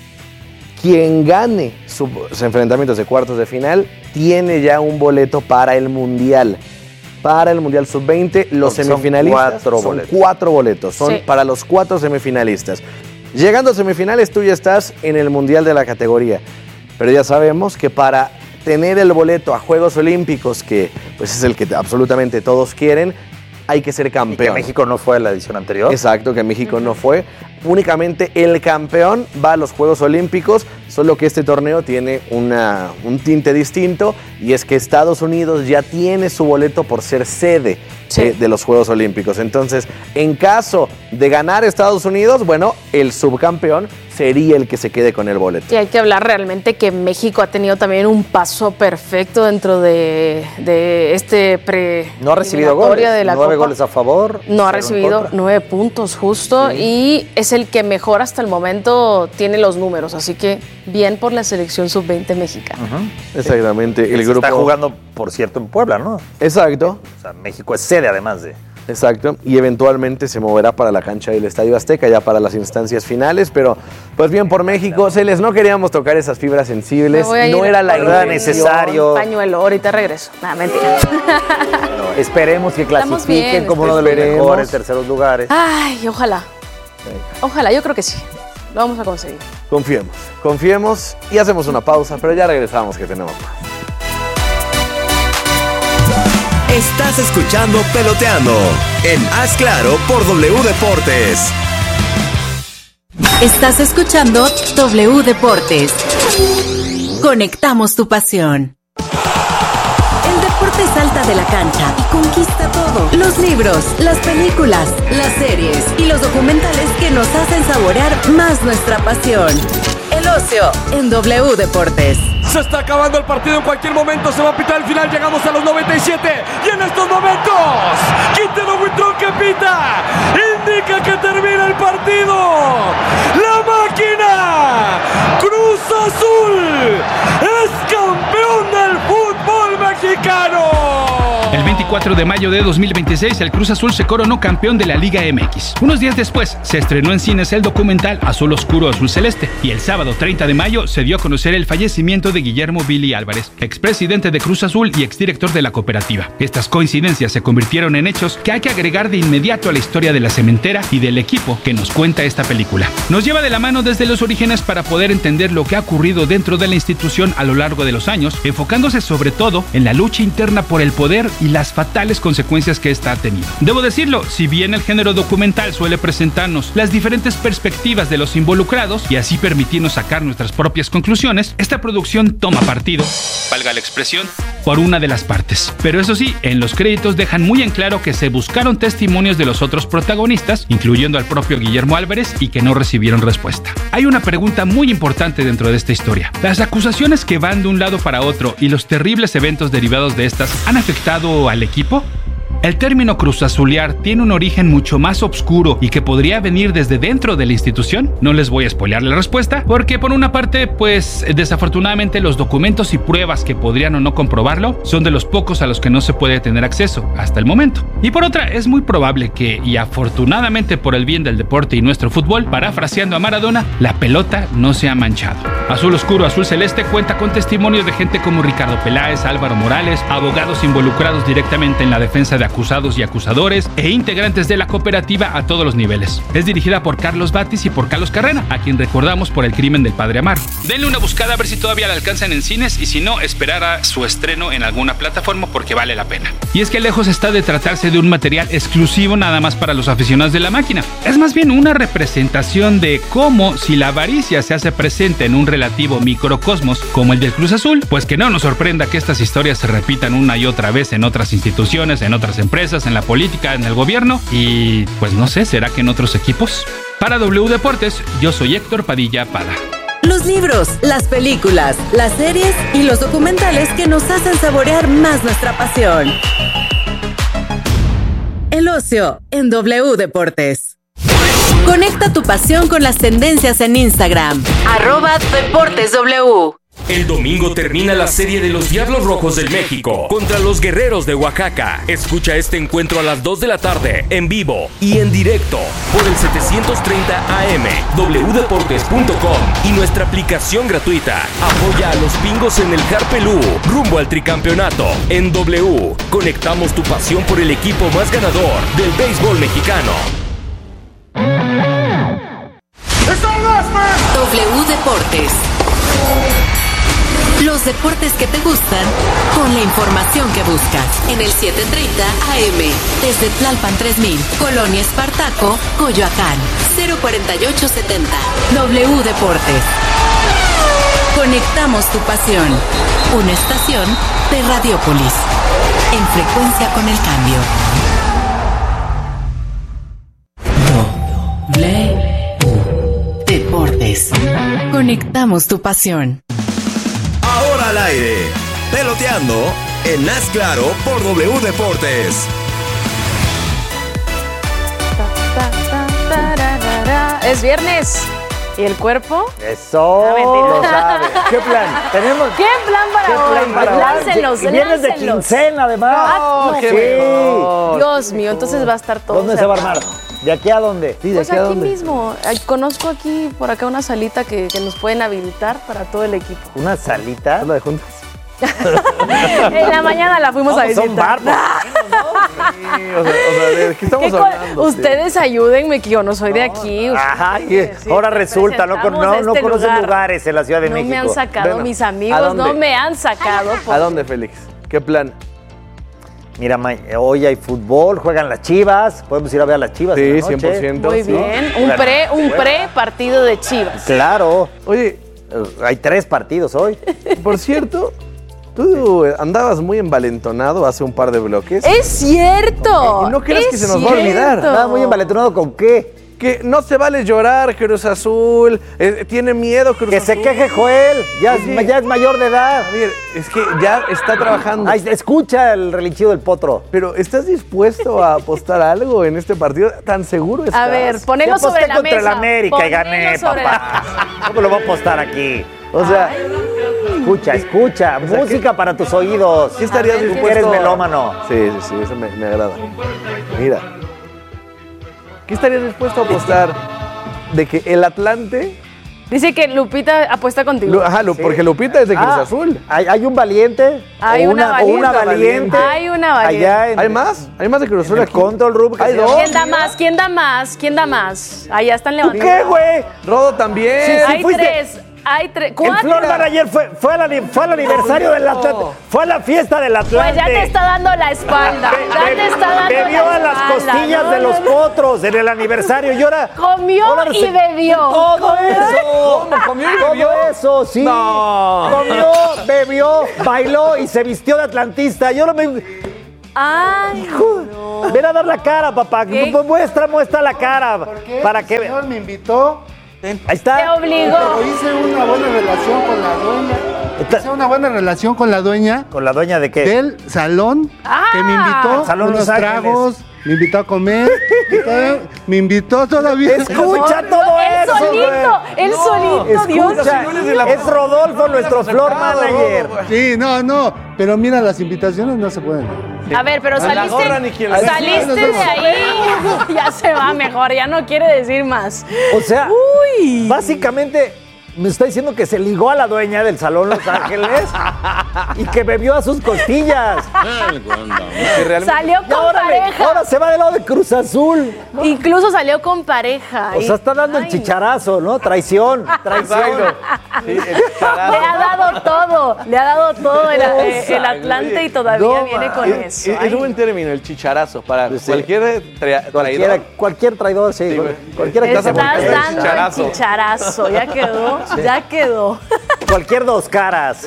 Quien gane sus enfrentamientos de cuartos de final tiene ya un boleto para el Mundial. Para el Mundial Sub-20, los semifinalistas son 4 boletos. Son Sí. para los 4 semifinalistas. Llegando a semifinales, tú ya estás en el Mundial de la categoría. Pero ya sabemos que para tener el boleto a Juegos Olímpicos, que pues es el que absolutamente todos quieren, hay que ser campeón. Y que México no fue a la edición anterior. Exacto, que México no fue. Únicamente el campeón va a los Juegos Olímpicos, solo que este torneo tiene un tinte distinto y es que Estados Unidos ya tiene su boleto por ser sede de los Juegos Olímpicos. Entonces, en caso de ganar Estados Unidos, bueno, el subcampeón sería el que se quede con el boleto. Y hay que hablar realmente que México ha tenido también un paso perfecto dentro de este No ha recibido goles, de la 9 Copa. goles a favor. No ha 0 en recibido contra. 9 puntos justo y es el que mejor hasta el momento tiene los números, así que bien por la selección sub-20 mexicana. Exactamente. El Se grupo está jugando, por cierto, en Puebla, ¿no? Exacto. O sea, México es sede además de... Exacto, y eventualmente se moverá para la cancha del Estadio Azteca, ya para las instancias finales, pero pues bien por México, Celes, no queríamos tocar esas fibras sensibles, Me voy a no ir era la por idea un necesario. Pañuelo, ahorita regreso. Nah, mentira. Esperemos que Estamos clasifiquen bien, como uno de los esperemos. mejores terceros lugares. Ay, ojalá. Ojalá, yo creo que sí. Lo vamos a conseguir. Confiemos y hacemos una pausa, pero ya regresamos que tenemos más. Estás escuchando Peloteando en Haz Claro por W Deportes. Estás escuchando W Deportes. Conectamos tu pasión. El deporte salta de la cancha y conquista todo. Los libros, las películas, las series y los documentales que nos hacen saborear más nuestra pasión. El ocio en W Deportes. Se está acabando el partido, en cualquier momento se va a pitar el final, llegamos a los 97 y en estos momentos Quintero Huitrón que pita, indica que termina el partido. La máquina Cruz Azul es campeón del fútbol mexicano. El 24 24 de mayo de 2026, el Cruz Azul se coronó campeón de la Liga MX. Unos días después, se estrenó en cines el documental Azul Oscuro, Azul Celeste. Y el sábado 30 de mayo se dio a conocer el fallecimiento de Guillermo Billy Álvarez, expresidente de Cruz Azul y exdirector de la cooperativa. Estas coincidencias se convirtieron en hechos que hay que agregar de inmediato a la historia de la cementera y del equipo que nos cuenta esta película. Nos lleva de la mano desde los orígenes para poder entender lo que ha ocurrido dentro de la institución a lo largo de los años, enfocándose sobre todo en la lucha interna por el poder y las fatales consecuencias que esta ha tenido. Debo decirlo, si bien el género documental suele presentarnos las diferentes perspectivas de los involucrados y así permitirnos sacar nuestras propias conclusiones, esta producción toma partido, valga la expresión, por una de las partes. Pero eso sí, en los créditos dejan muy en claro que se buscaron testimonios de los otros protagonistas, incluyendo al propio Guillermo Álvarez, y que no recibieron respuesta. Hay una pregunta muy importante dentro de esta historia. ¿Las acusaciones que van de un lado para otro y los terribles eventos derivados de estas han afectado al equipo? El término cruzazulear tiene un origen mucho más oscuro y que podría venir desde dentro de la institución. No les voy a spoilear la respuesta, porque por una parte, pues desafortunadamente los documentos y pruebas que podrían o no comprobarlo son de los pocos a los que no se puede tener acceso hasta el momento. Y por otra, es muy probable que, y afortunadamente por el bien del deporte y nuestro fútbol, parafraseando a Maradona, la pelota no se ha manchado. Azul Oscuro, Azul Celeste cuenta con testimonios de gente como Ricardo Peláez, Álvaro Morales, abogados involucrados directamente en la defensa de acusados y acusadores e integrantes de la cooperativa a todos los niveles. Es dirigida por Carlos Batis y por Carlos Carrera, a quien recordamos por El crimen del padre Amaro. Denle una buscada a ver si todavía la alcanzan en cines y si no, esperar a su estreno en alguna plataforma porque vale la pena. Y es que lejos está de tratarse de un material exclusivo nada más para los aficionados de la máquina. Es más bien una representación de cómo, si la avaricia se hace presente en un relativo microcosmos como el del Cruz Azul, pues que no nos sorprenda que estas historias se repitan una y otra vez en otras instituciones, en otras empresas, en la política, en el gobierno y pues no sé, ¿será que en otros equipos? Para W Deportes, yo soy Héctor Padilla Pada. Los libros, las películas, las series y los documentales que nos hacen saborear más nuestra pasión. El ocio en W Deportes. Conecta tu pasión con las tendencias en Instagram. @DeportesW. El domingo termina la serie de los Diablos Rojos del México contra los Guerreros de Oaxaca. Escucha este encuentro a las 2 de la tarde, en vivo y en directo, por el 730 AM, wdeportes.com y nuestra aplicación gratuita. Apoya a los Pingos en el Harpelú, rumbo al tricampeonato. En W, conectamos tu pasión por el equipo más ganador del béisbol mexicano. W Deportes. Los deportes que te gustan, con la información que buscas. En el 730 AM, desde Tlalpan 3000, Colonia Espartaco, Coyoacán, 04870. W Deportes. Conectamos tu pasión. Una estación de Radiopolis. En frecuencia con el cambio. W Deportes. Conectamos tu pasión. Ahora al aire, peloteando en Haz Claro por W Deportes. Es viernes. ¿Y el cuerpo? Eso, lo sabe. ¿Qué plan? ¿Tenemos? ¿Qué plan para hoy? Láncenlos, Viernes de quincena, además. No, sí. Dios mío, entonces va a estar todo. ¿Dónde se va a armar? ¿De aquí a dónde? Sí, ¿de aquí a dónde? Mismo. Conozco aquí, por acá, una salita que nos pueden habilitar para todo el equipo. ¿Una salita? ¿La de juntas? En la mañana la fuimos a visitar. Son barbos. Sí, o sea, ¿de qué estamos hablando? Ustedes ayúdenme, que yo no soy de aquí. Ajá, ahora resulta, no conocen lugares en la Ciudad de México. No me han sacado mis amigos, no me han sacado. ¿A dónde, Félix? ¿Qué plan? Mira, hoy hay fútbol, juegan las Chivas. Podemos ir a ver a las Chivas. Sí, en la noche. 100%. Muy bien. Un pre partido de Chivas. Claro. Oye, hay 3 partidos hoy. Por cierto, tú andabas muy envalentonado hace un par de bloques. ¡Es cierto! Y no creas que se nos va a olvidar. ¿Andaba muy envalentonado con qué? Que no se vale llorar, Cruz Azul. Tiene miedo, Cruz Azul. Que se queje Joel. Ya es mayor de edad. A ver, es que ya está trabajando. Ay, escucha el relinchido del potro. Pero, ¿estás dispuesto a apostar algo en este partido? ¿Tan seguro estás? A ver, ponelo sobre la mesa. Contra el América y gané, papá. ¿Cómo lo voy a apostar aquí? O sea, Escucha. Música para tus oídos. ¿Qué estarías dispuesto? Tú eres melómano. Sí, eso me agrada. Mira. ¿Qué estarías dispuesto a apostar de que el Atlante... Dice que Lupita apuesta contigo. Porque Lupita es de Cruz Azul. ¿Hay un valiente? Hay una valiente. Hay una valiente. ¿Hay más? ¿Hay más de Cruz Azul aquí? Control Room. Hay dos. ¿Quién da más? Allá están levantando. ¿Qué, güey? Rodo también. Sí, hay tres. ¿Cuatro? El floor manager fue al aniversario del Atlante. Fue a la fiesta del Atlante. Pues ya te está dando la espalda. Bebió a las costillas de los potros en el aniversario y ahora... Comió y bebió. Todo eso. ¿Cómo? ¿Comió y bebió? Todo eso, sí. No. Comió, bebió, bailó y se vistió de atlantista. Yo no me... Ay, hijo, no. Ven a dar la cara, papá. Muestra la cara. ¿Por qué? Para El que señor me invitó. Ahí está. Te obligó. Pero hice una buena relación con la dueña. Hice una buena relación con la dueña. ¿Con la dueña de qué? Del salón. Que me invitó. Salón unos Los Ángeles. tragos. Me invitó a comer. Me invitó todavía. Escucha todo eso. Él solito, Dios. Es Rodolfo, nuestro floor manager. Sí, no. Pero mira, las invitaciones no se pueden. A ver, pero saliste de ahí. Ya se va mejor, ya no quiere decir más. O sea, básicamente me está diciendo que se ligó a la dueña del Salón Los Ángeles y que bebió a sus costillas. Salió con pareja. Ahora se va del lado de Cruz Azul. Incluso salió con pareja. O sea, está dando el chicharazo, ¿no? Traición. Sí, Le ha dado todo el Atlante y todavía viene con eso. Es un buen término, el chicharazo, para cualquier traidor. Cualquier traidor, sí. Cualquiera que estás dando el chicharazo. Ya quedó. Ya quedó. Cualquier dos caras.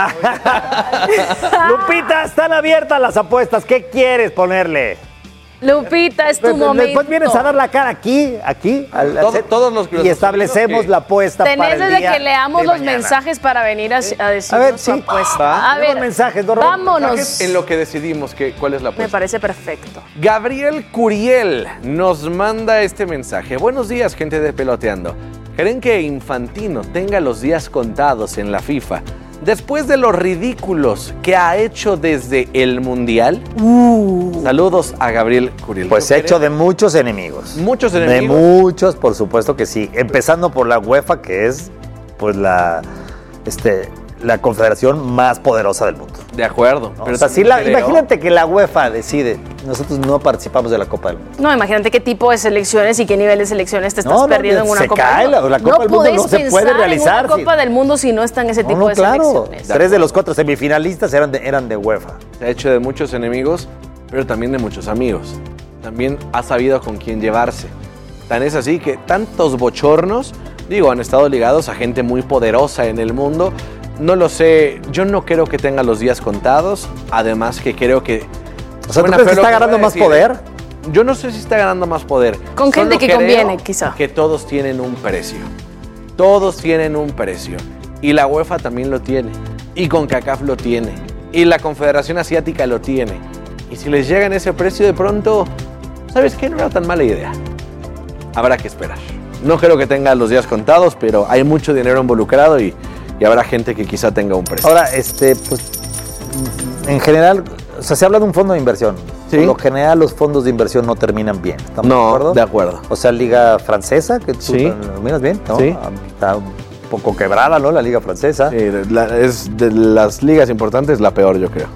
Lupita, están abiertas las apuestas. ¿Qué quieres ponerle? Lupita, es tu momento. Después vienes a dar la cara aquí. Todos los y establecemos la apuesta para el día. Tenés desde que leamos los mensajes para venir a decir su apuesta. A ver, mensajes, vámonos. En lo que decidimos cuál es la apuesta. Me parece perfecto. Gabriel Curiel nos manda este mensaje. Buenos días, gente de Peloteando. ¿Creen que Infantino tenga los días contados en la FIFA después de los ridículos que ha hecho desde el Mundial? Saludos a Gabriel Curiel. Pues hecho de muchos enemigos. ¿Muchos enemigos? De muchos, por supuesto que sí. Empezando por la UEFA, que es pues la confederación más poderosa del mundo. De acuerdo. ¿No? Pero imagínate que la UEFA decide, nosotros no participamos de la Copa del Mundo. No, imagínate qué tipo de selecciones y qué nivel de selecciones te estás perdiendo en una Copa del Mundo. La Copa del Mundo no se puede realizar. En una Copa del Mundo si no están ese tipo de selecciones. 3 de los 4 semifinalistas eran de UEFA. Se ha hecho de muchos enemigos, pero también de muchos amigos. También ha sabido con quién llevarse. Tan es así que tantos bochornos, han estado ligados a gente muy poderosa en el mundo. No lo sé, yo no creo que tenga los días contados, además que creo que... O sea, ¿tú crees que está ganando más poder? Yo no sé si está ganando más poder. Con gente que conviene, quizá. Que todos tienen un precio. Todos tienen un precio. Y la UEFA también lo tiene. Y CONCACAF lo tiene. Y la Confederación Asiática lo tiene. Y si les llega en ese precio de pronto, ¿sabes qué? No era tan mala idea. Habrá que esperar. No creo que tenga los días contados, pero hay mucho dinero involucrado y habrá gente que quizá tenga un precio. Ahora, pues, en general, o sea, se habla de un fondo de inversión. ¿Sí? Por lo general, los fondos de inversión no terminan bien. ¿Estamos de acuerdo? De acuerdo. O sea, Liga Francesa, que tú lo miras bien, ¿no? Sí. Está un poco quebrada, ¿no? La Liga Francesa. Sí, es de las ligas importantes la peor, yo creo.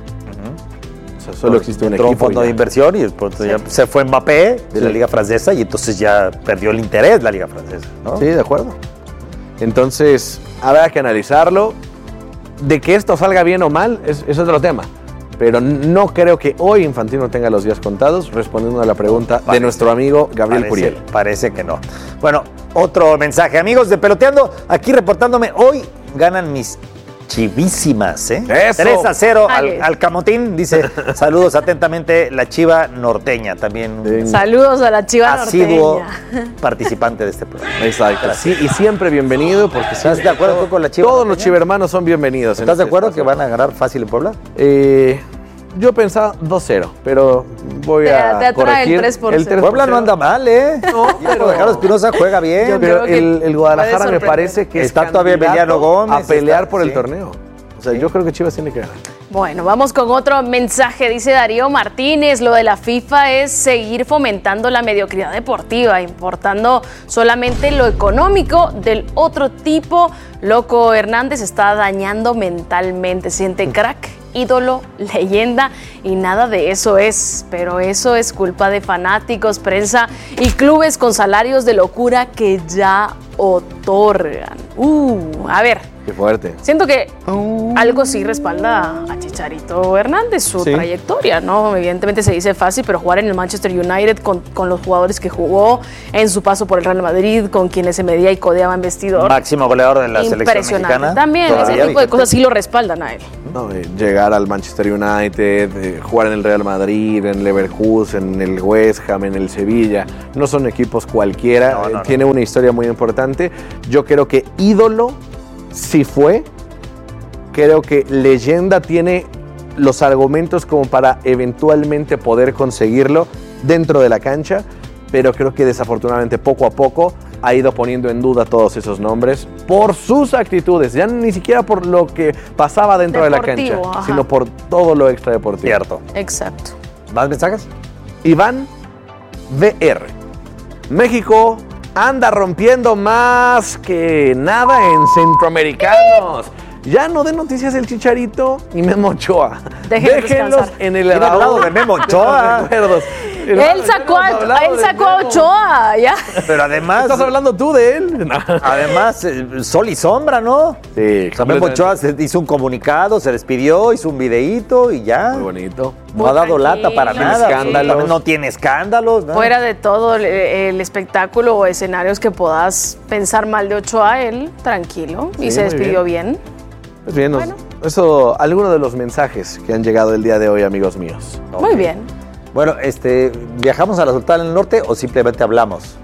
O sea, solo existe un equipo. Un fondo de inversión y después ya se fue Mbappé de la Liga Francesa y entonces ya perdió el interés la Liga Francesa, ¿no? Sí, de acuerdo. Entonces, habrá que analizarlo. De que esto salga bien o mal es otro tema. Pero no creo que hoy Infantino tenga los días contados, respondiendo a la pregunta de nuestro amigo Gabriel Curiel. Parece que no. Bueno, otro mensaje. Amigos de Peloteando, aquí reportándome, hoy ganan mis chivísimas, ¿eh? ¡Eso! 3-0 al Camotín, dice, saludos atentamente, la Chiva Norteña, también. Saludos a la Chiva asiduo Norteña. Participante de este programa. Exacto. Sí, y siempre bienvenido, porque ¿estás de acuerdo con la Chiva Todos Norteña? los chivermanos son bienvenidos. ¿Estás de acuerdo que van a ganar fácil en Puebla? Yo pensaba 2-0, pero voy a te atrae corregir. el 3%. Puebla no anda mal, ¿eh? No, pero Ricardo Espinosa juega bien. Pero el Guadalajara me parece que está todavía Emiliano Gómez a pelear por el torneo. O sea, yo creo que Chivas tiene que ganar. Bueno, vamos con otro mensaje. Dice Darío Martínez, lo de la FIFA es seguir fomentando la mediocridad deportiva, importando solamente lo económico del otro tipo. Loco Hernández está dañando mentalmente, siente crack, ídolo, leyenda y nada de eso es, pero eso es culpa de fanáticos, prensa y clubes con salarios de locura que ya otorgan. A ver. Qué fuerte. Siento que algo sí respalda a Chicharito Hernández, su trayectoria, ¿no? Evidentemente se dice fácil, pero jugar en el Manchester United con los jugadores que jugó, en su paso por el Real Madrid, con quienes se medía y codeaba en vestidor. Máximo goleador de la selección mexicana. También ese tipo de cosas sí lo respaldan a él. No, llegar al Manchester United, jugar en el Real Madrid, en Leverkusen, en el West Ham, en el Sevilla, no son equipos cualquiera, tiene una historia muy importante. Yo creo que ídolo sí fue, creo que leyenda tiene los argumentos como para eventualmente poder conseguirlo dentro de la cancha, pero creo que desafortunadamente poco a poco ha ido poniendo en duda todos esos nombres por sus actitudes, ya ni siquiera por lo que pasaba dentro deportivo, de la cancha, sino por todo lo extradeportivo. Cierto. Exacto. ¿Más mensajes? Iván VR. México anda rompiendo más que nada en centroamericanos. Ya no den noticias del Chicharito y Memo Ochoa. Déjenlos en el lado de Memo Ochoa. Él sacó a Ochoa, ya. Pero además... ¿Estás hablando tú de él? No. Además, sol y sombra, ¿no? Sí. O sea, Memo Ochoa hizo un comunicado, se despidió, hizo un videíto y ya. Muy bonito. No ha dado lata para nada. Escándalos. No tiene escándalos. ¿No? Fuera de todo el espectáculo o escenarios que puedas pensar mal de Ochoa, él tranquilo y se despidió bien. Pues bien, bueno. Eso, algunos de los mensajes que han llegado el día de hoy, amigos míos. Muy bien. Bueno, ¿viajamos a la Sultana del Norte o simplemente hablamos?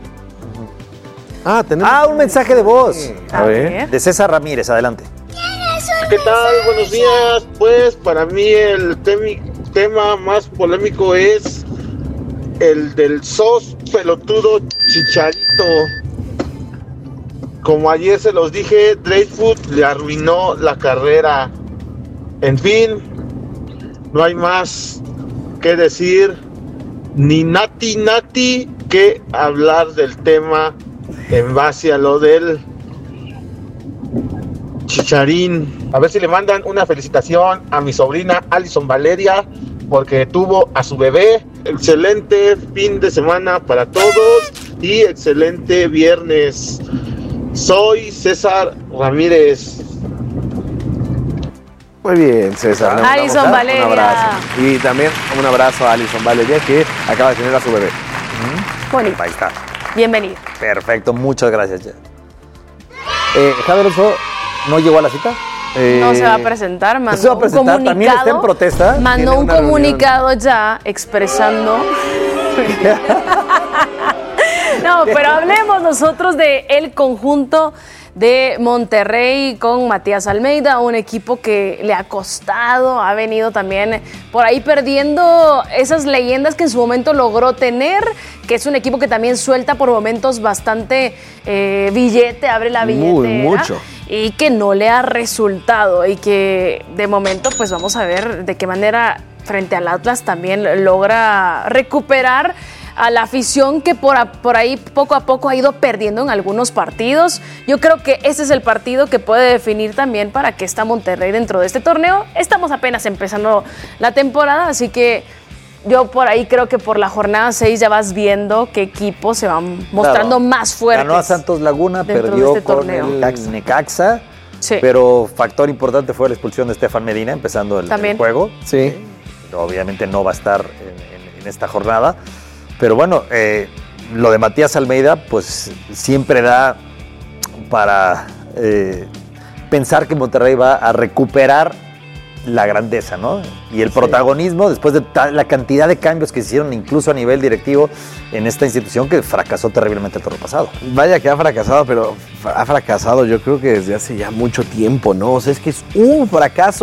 Tenemos... un mensaje de voz. A ver. De César Ramírez, adelante. ¿Qué tal? Buenos días. Pues para mí el tema más polémico es el del sos pelotudo Chicharito. Como ayer se los dije, Dreyfus le arruinó la carrera. En fin, no hay más que decir, ni nati que hablar del tema en base a lo del Chicharín. A ver si le mandan una felicitación a mi sobrina Alison Valeria, porque tuvo a su bebé. Excelente fin de semana para todos y excelente viernes. Soy César Ramírez. Muy bien, César. Alison Valeria. Un abrazo. Y también un abrazo a Alison Valeria, que acaba de tener a su bebé. Bonito. Ahí está. Bienvenido. Perfecto, muchas gracias. Javier Alonso no llegó a la cita. No se va a presentar, mandó ¿No se va a presentar? un comunicado. ¿También está en protesta? Mandó un comunicado ya expresando. No, pero hablemos nosotros de el conjunto de Monterrey con Matías Almeida, un equipo que le ha costado, ha venido también por ahí perdiendo esas leyendas que en su momento logró tener, que es un equipo que también suelta por momentos bastante billete, abre la billetera. Mucho. Y que no le ha resultado y que de momento pues vamos a ver de qué manera frente al Atlas también logra recuperar a la afición que por ahí poco a poco ha ido perdiendo en algunos partidos. Yo creo que ese es el partido que puede definir también para qué está Monterrey dentro de este torneo. Estamos apenas empezando la temporada, así que yo por ahí creo que por la jornada 6 ya vas viendo qué equipos se van mostrando más fuertes. Ganó a Santos Laguna, perdió este con el Necaxa, pero factor importante fue la expulsión de Estefan Medina empezando el juego. Sí. Obviamente no va a estar en esta jornada. Pero bueno, lo de Matías Almeida, pues siempre da para pensar que Monterrey va a recuperar la grandeza, ¿no? Y el protagonismo después de la cantidad de cambios que se hicieron incluso a nivel directivo en esta institución que fracasó terriblemente el torneo pasado. Vaya que ha fracasado, pero ha fracasado yo creo que desde hace ya mucho tiempo, ¿no? O sea, es que es un fracaso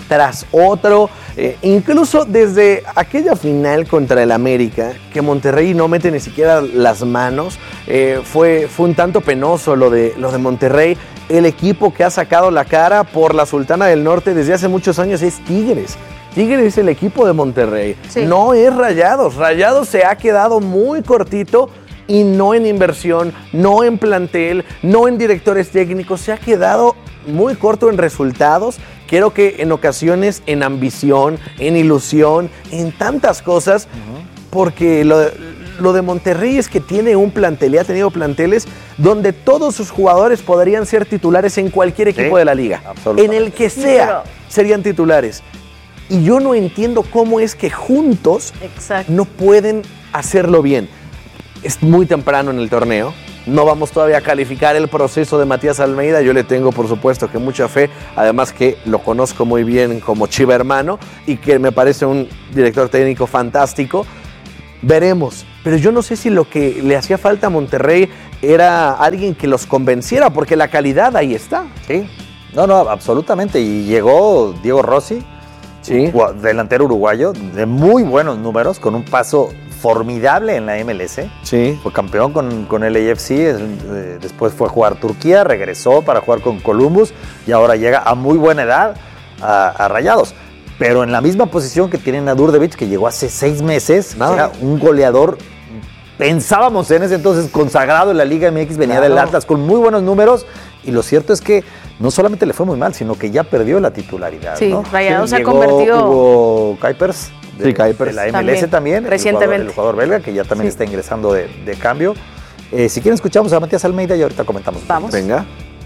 tras otro, incluso desde aquella final contra el América, que Monterrey no mete ni siquiera las manos, fue un tanto penoso lo de Monterrey. El equipo que ha sacado la cara por la Sultana del Norte desde hace muchos años es Tigres. Tigres es el equipo de Monterrey, sí. No es Rayados. Rayados se ha quedado muy cortito y no en inversión, no en plantel, no en directores técnicos, se ha quedado muy corto en resultados. Creo que en ocasiones en ambición, en ilusión, en tantas cosas, porque lo de Monterrey es que tiene un plantel y ha tenido planteles donde todos sus jugadores podrían ser titulares en cualquier equipo de la liga. En el que sea, serían titulares. Y yo no entiendo cómo es que juntos no pueden hacerlo bien. Es muy temprano en el torneo. No vamos todavía a calificar el proceso de Matías Almeida. Yo le tengo, por supuesto, que mucha fe. Además que lo conozco muy bien como Chiva hermano y que me parece un director técnico fantástico. Veremos. Pero yo no sé si lo que le hacía falta a Monterrey era alguien que los convenciera, porque la calidad ahí está. Sí. No, absolutamente. Y llegó Diego Rossi, sí, delantero uruguayo, de muy buenos números, con un paso formidable en la MLS. Sí. Fue campeón con el AFC, después fue a jugar Turquía, regresó para jugar con Columbus y ahora llega a muy buena edad a Rayados. Pero en la misma posición que tiene Nadurdevic, que llegó hace 6 meses, era un goleador, pensábamos en ese entonces consagrado en la Liga MX, venía del Atlas con muy buenos números, y lo cierto es que no solamente le fue muy mal, sino que ya perdió la titularidad. Sí, ¿no? Rayados se ha convertido... Hugo Kuipers, Kuipers, de la MLS también, recientemente. El jugador belga, que ya también está ingresando de cambio. Si quieren, escuchamos a Matías Almeida y ahorita comentamos. Vamos. Venga.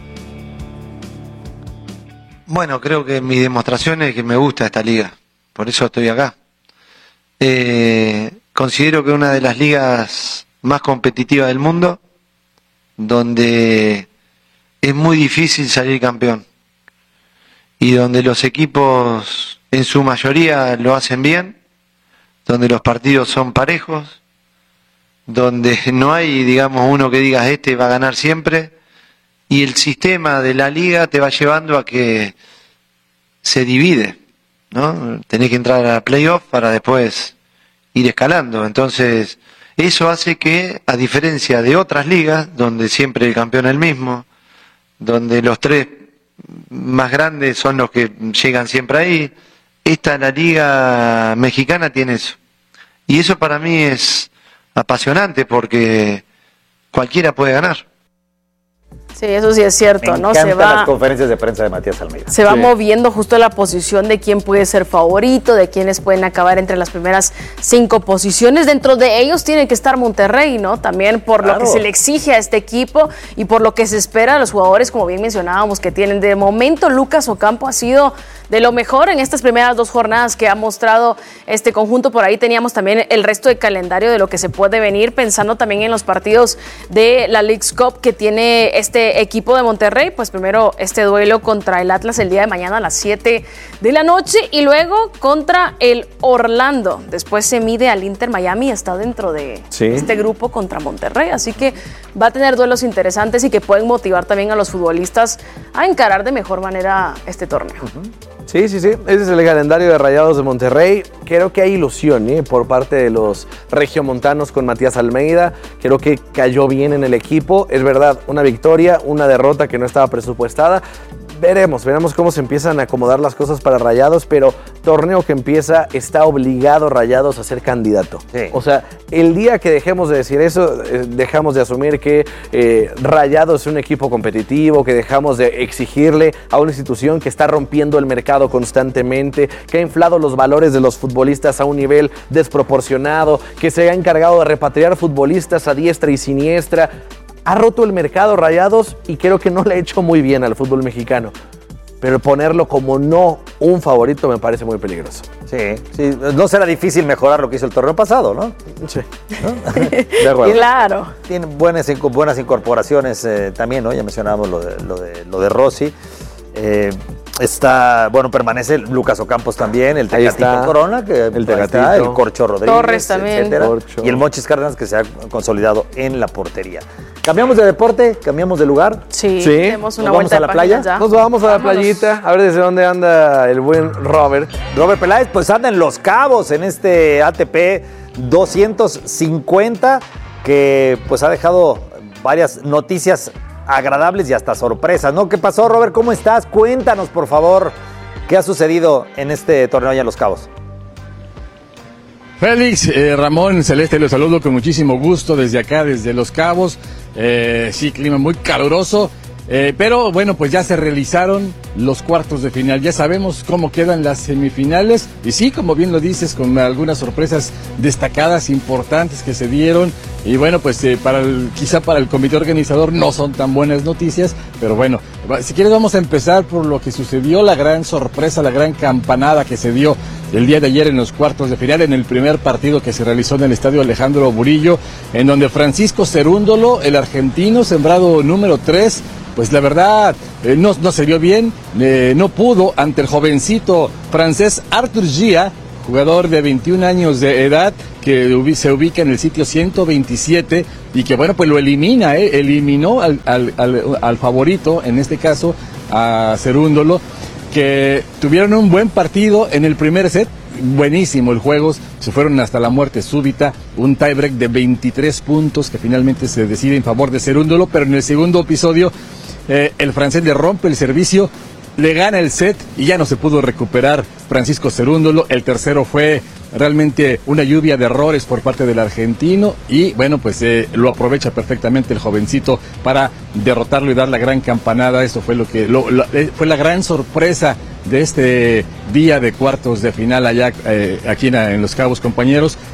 Bueno, creo que mi demostración es que me gusta esta liga, por eso estoy acá. Considero que es una de las ligas más competitivas del mundo, donde es muy difícil salir campeón y donde los equipos en su mayoría lo hacen bien, donde los partidos son parejos, donde no hay, digamos, uno que diga este va a ganar siempre. Y el sistema de la liga te va llevando a que se divide, ¿no? Tenés que entrar a playoff para después ir escalando. Entonces, eso hace que, a diferencia de otras ligas, donde siempre el campeón es el mismo, donde los 3 más grandes son los que llegan siempre ahí, la liga mexicana tiene eso. Y eso para mí es apasionante porque cualquiera puede ganar. Sí, eso sí es cierto, Me ¿no? encantan las conferencias de prensa de Matías Almeida. Se va moviendo justo la posición de quién puede ser favorito, de quiénes pueden acabar entre las primeras 5 posiciones. Dentro de ellos tiene que estar Monterrey, ¿no? También por lo que se le exige a este equipo y por lo que se espera a los jugadores, como bien mencionábamos, que tienen. De momento, Lucas Ocampo ha sido de lo mejor en estas primeras 2 jornadas que ha mostrado este conjunto. Por ahí teníamos también el resto de calendario de lo que se puede venir, pensando también en los partidos de la Leagues Cup que tiene este equipo de Monterrey. Pues primero este duelo contra el Atlas el día de mañana a las 7 de la noche y luego contra el Orlando. Después se mide al Inter Miami, está dentro de este grupo contra Monterrey, así que va a tener duelos interesantes y que pueden motivar también a los futbolistas a encarar de mejor manera este torneo. Sí, ese es el calendario de Rayados de Monterrey. Creo que hay ilusión por parte de los regiomontanos con Matías Almeida. Creo que cayó bien en el equipo. Es verdad, una victoria, una derrota que no estaba presupuestada. Veremos cómo se empiezan a acomodar las cosas para Rayados, pero torneo que empieza, está obligado Rayados a ser candidato. Sí. O sea, el día que dejemos de decir eso, dejamos de asumir que Rayados es un equipo competitivo, que dejamos de exigirle a una institución que está rompiendo el mercado constantemente, que ha inflado los valores de los futbolistas a un nivel desproporcionado, que se ha encargado de repatriar futbolistas a diestra y siniestra. Ha roto el mercado Rayados y creo que no le ha hecho muy bien al fútbol mexicano. Pero ponerlo como no un favorito me parece muy peligroso. Sí, no será difícil mejorar lo que hizo el torneo pasado, ¿no? Sí. ¿No? De acuerdo. Claro. Tienen buenas incorporaciones también, ¿no? Ya mencionábamos lo de Rossi. permanece Lucas Ocampos también, el Ahí Tecatito está. Corona, que El ahí Tecatito. está, el Corcho Rodríguez, Torres también. etcétera, Corcho. y el Monchis Cárdenas, que se ha consolidado en la portería. ¿Cambiamos de deporte? ¿Cambiamos de lugar? Sí, Sí. tenemos una ¿Nos vuelta vamos a la de página playa? ya. Nos vamos a la Vámonos. playita, a ver desde dónde anda el buen Robert. Robert Peláez, pues anda en Los Cabos en este ATP 250, que pues ha dejado varias noticias agradables y hasta sorpresas, ¿no? ¿Qué pasó, Robert? ¿Cómo estás? Cuéntanos, por favor, qué ha sucedido en este torneo allá en Los Cabos. Félix, Ramón, Celeste, los saludo con muchísimo gusto desde acá, desde Los Cabos. Sí, clima muy caluroso, pero bueno, pues ya se realizaron los cuartos de final. Ya sabemos cómo quedan las semifinales y sí, como bien lo dices, con algunas sorpresas destacadas, importantes que se dieron. Y bueno, pues quizá para el comité organizador no son tan buenas noticias, pero bueno, si quieres vamos a empezar por lo que sucedió, la gran sorpresa, la gran campanada que se dio el día de ayer en los cuartos de final, en el primer partido que se realizó en el estadio Alejandro Burillo, en donde Francisco Cerúndolo, el argentino, sembrado número 3, pues la verdad no se vio bien, no pudo ante el jovencito francés Arthur Gia, jugador de 21 años de edad, que se ubica en el sitio 127 y que bueno, pues lo eliminó al favorito, en este caso a Cerúndolo, que tuvieron un buen partido en el primer set, buenísimo el juego, se fueron hasta la muerte súbita, un tiebreak de 23 puntos que finalmente se decide en favor de Cerúndolo, pero en el segundo episodio el francés le rompe el servicio, le gana el set y ya no se pudo recuperar Francisco Cerúndolo. El tercero fue realmente una lluvia de errores por parte del argentino y bueno, pues lo aprovecha perfectamente el jovencito para derrotarlo y dar la gran campanada. Eso fue fue la gran sorpresa de este día de cuartos de final allá aquí en Los Cabos, compañeros.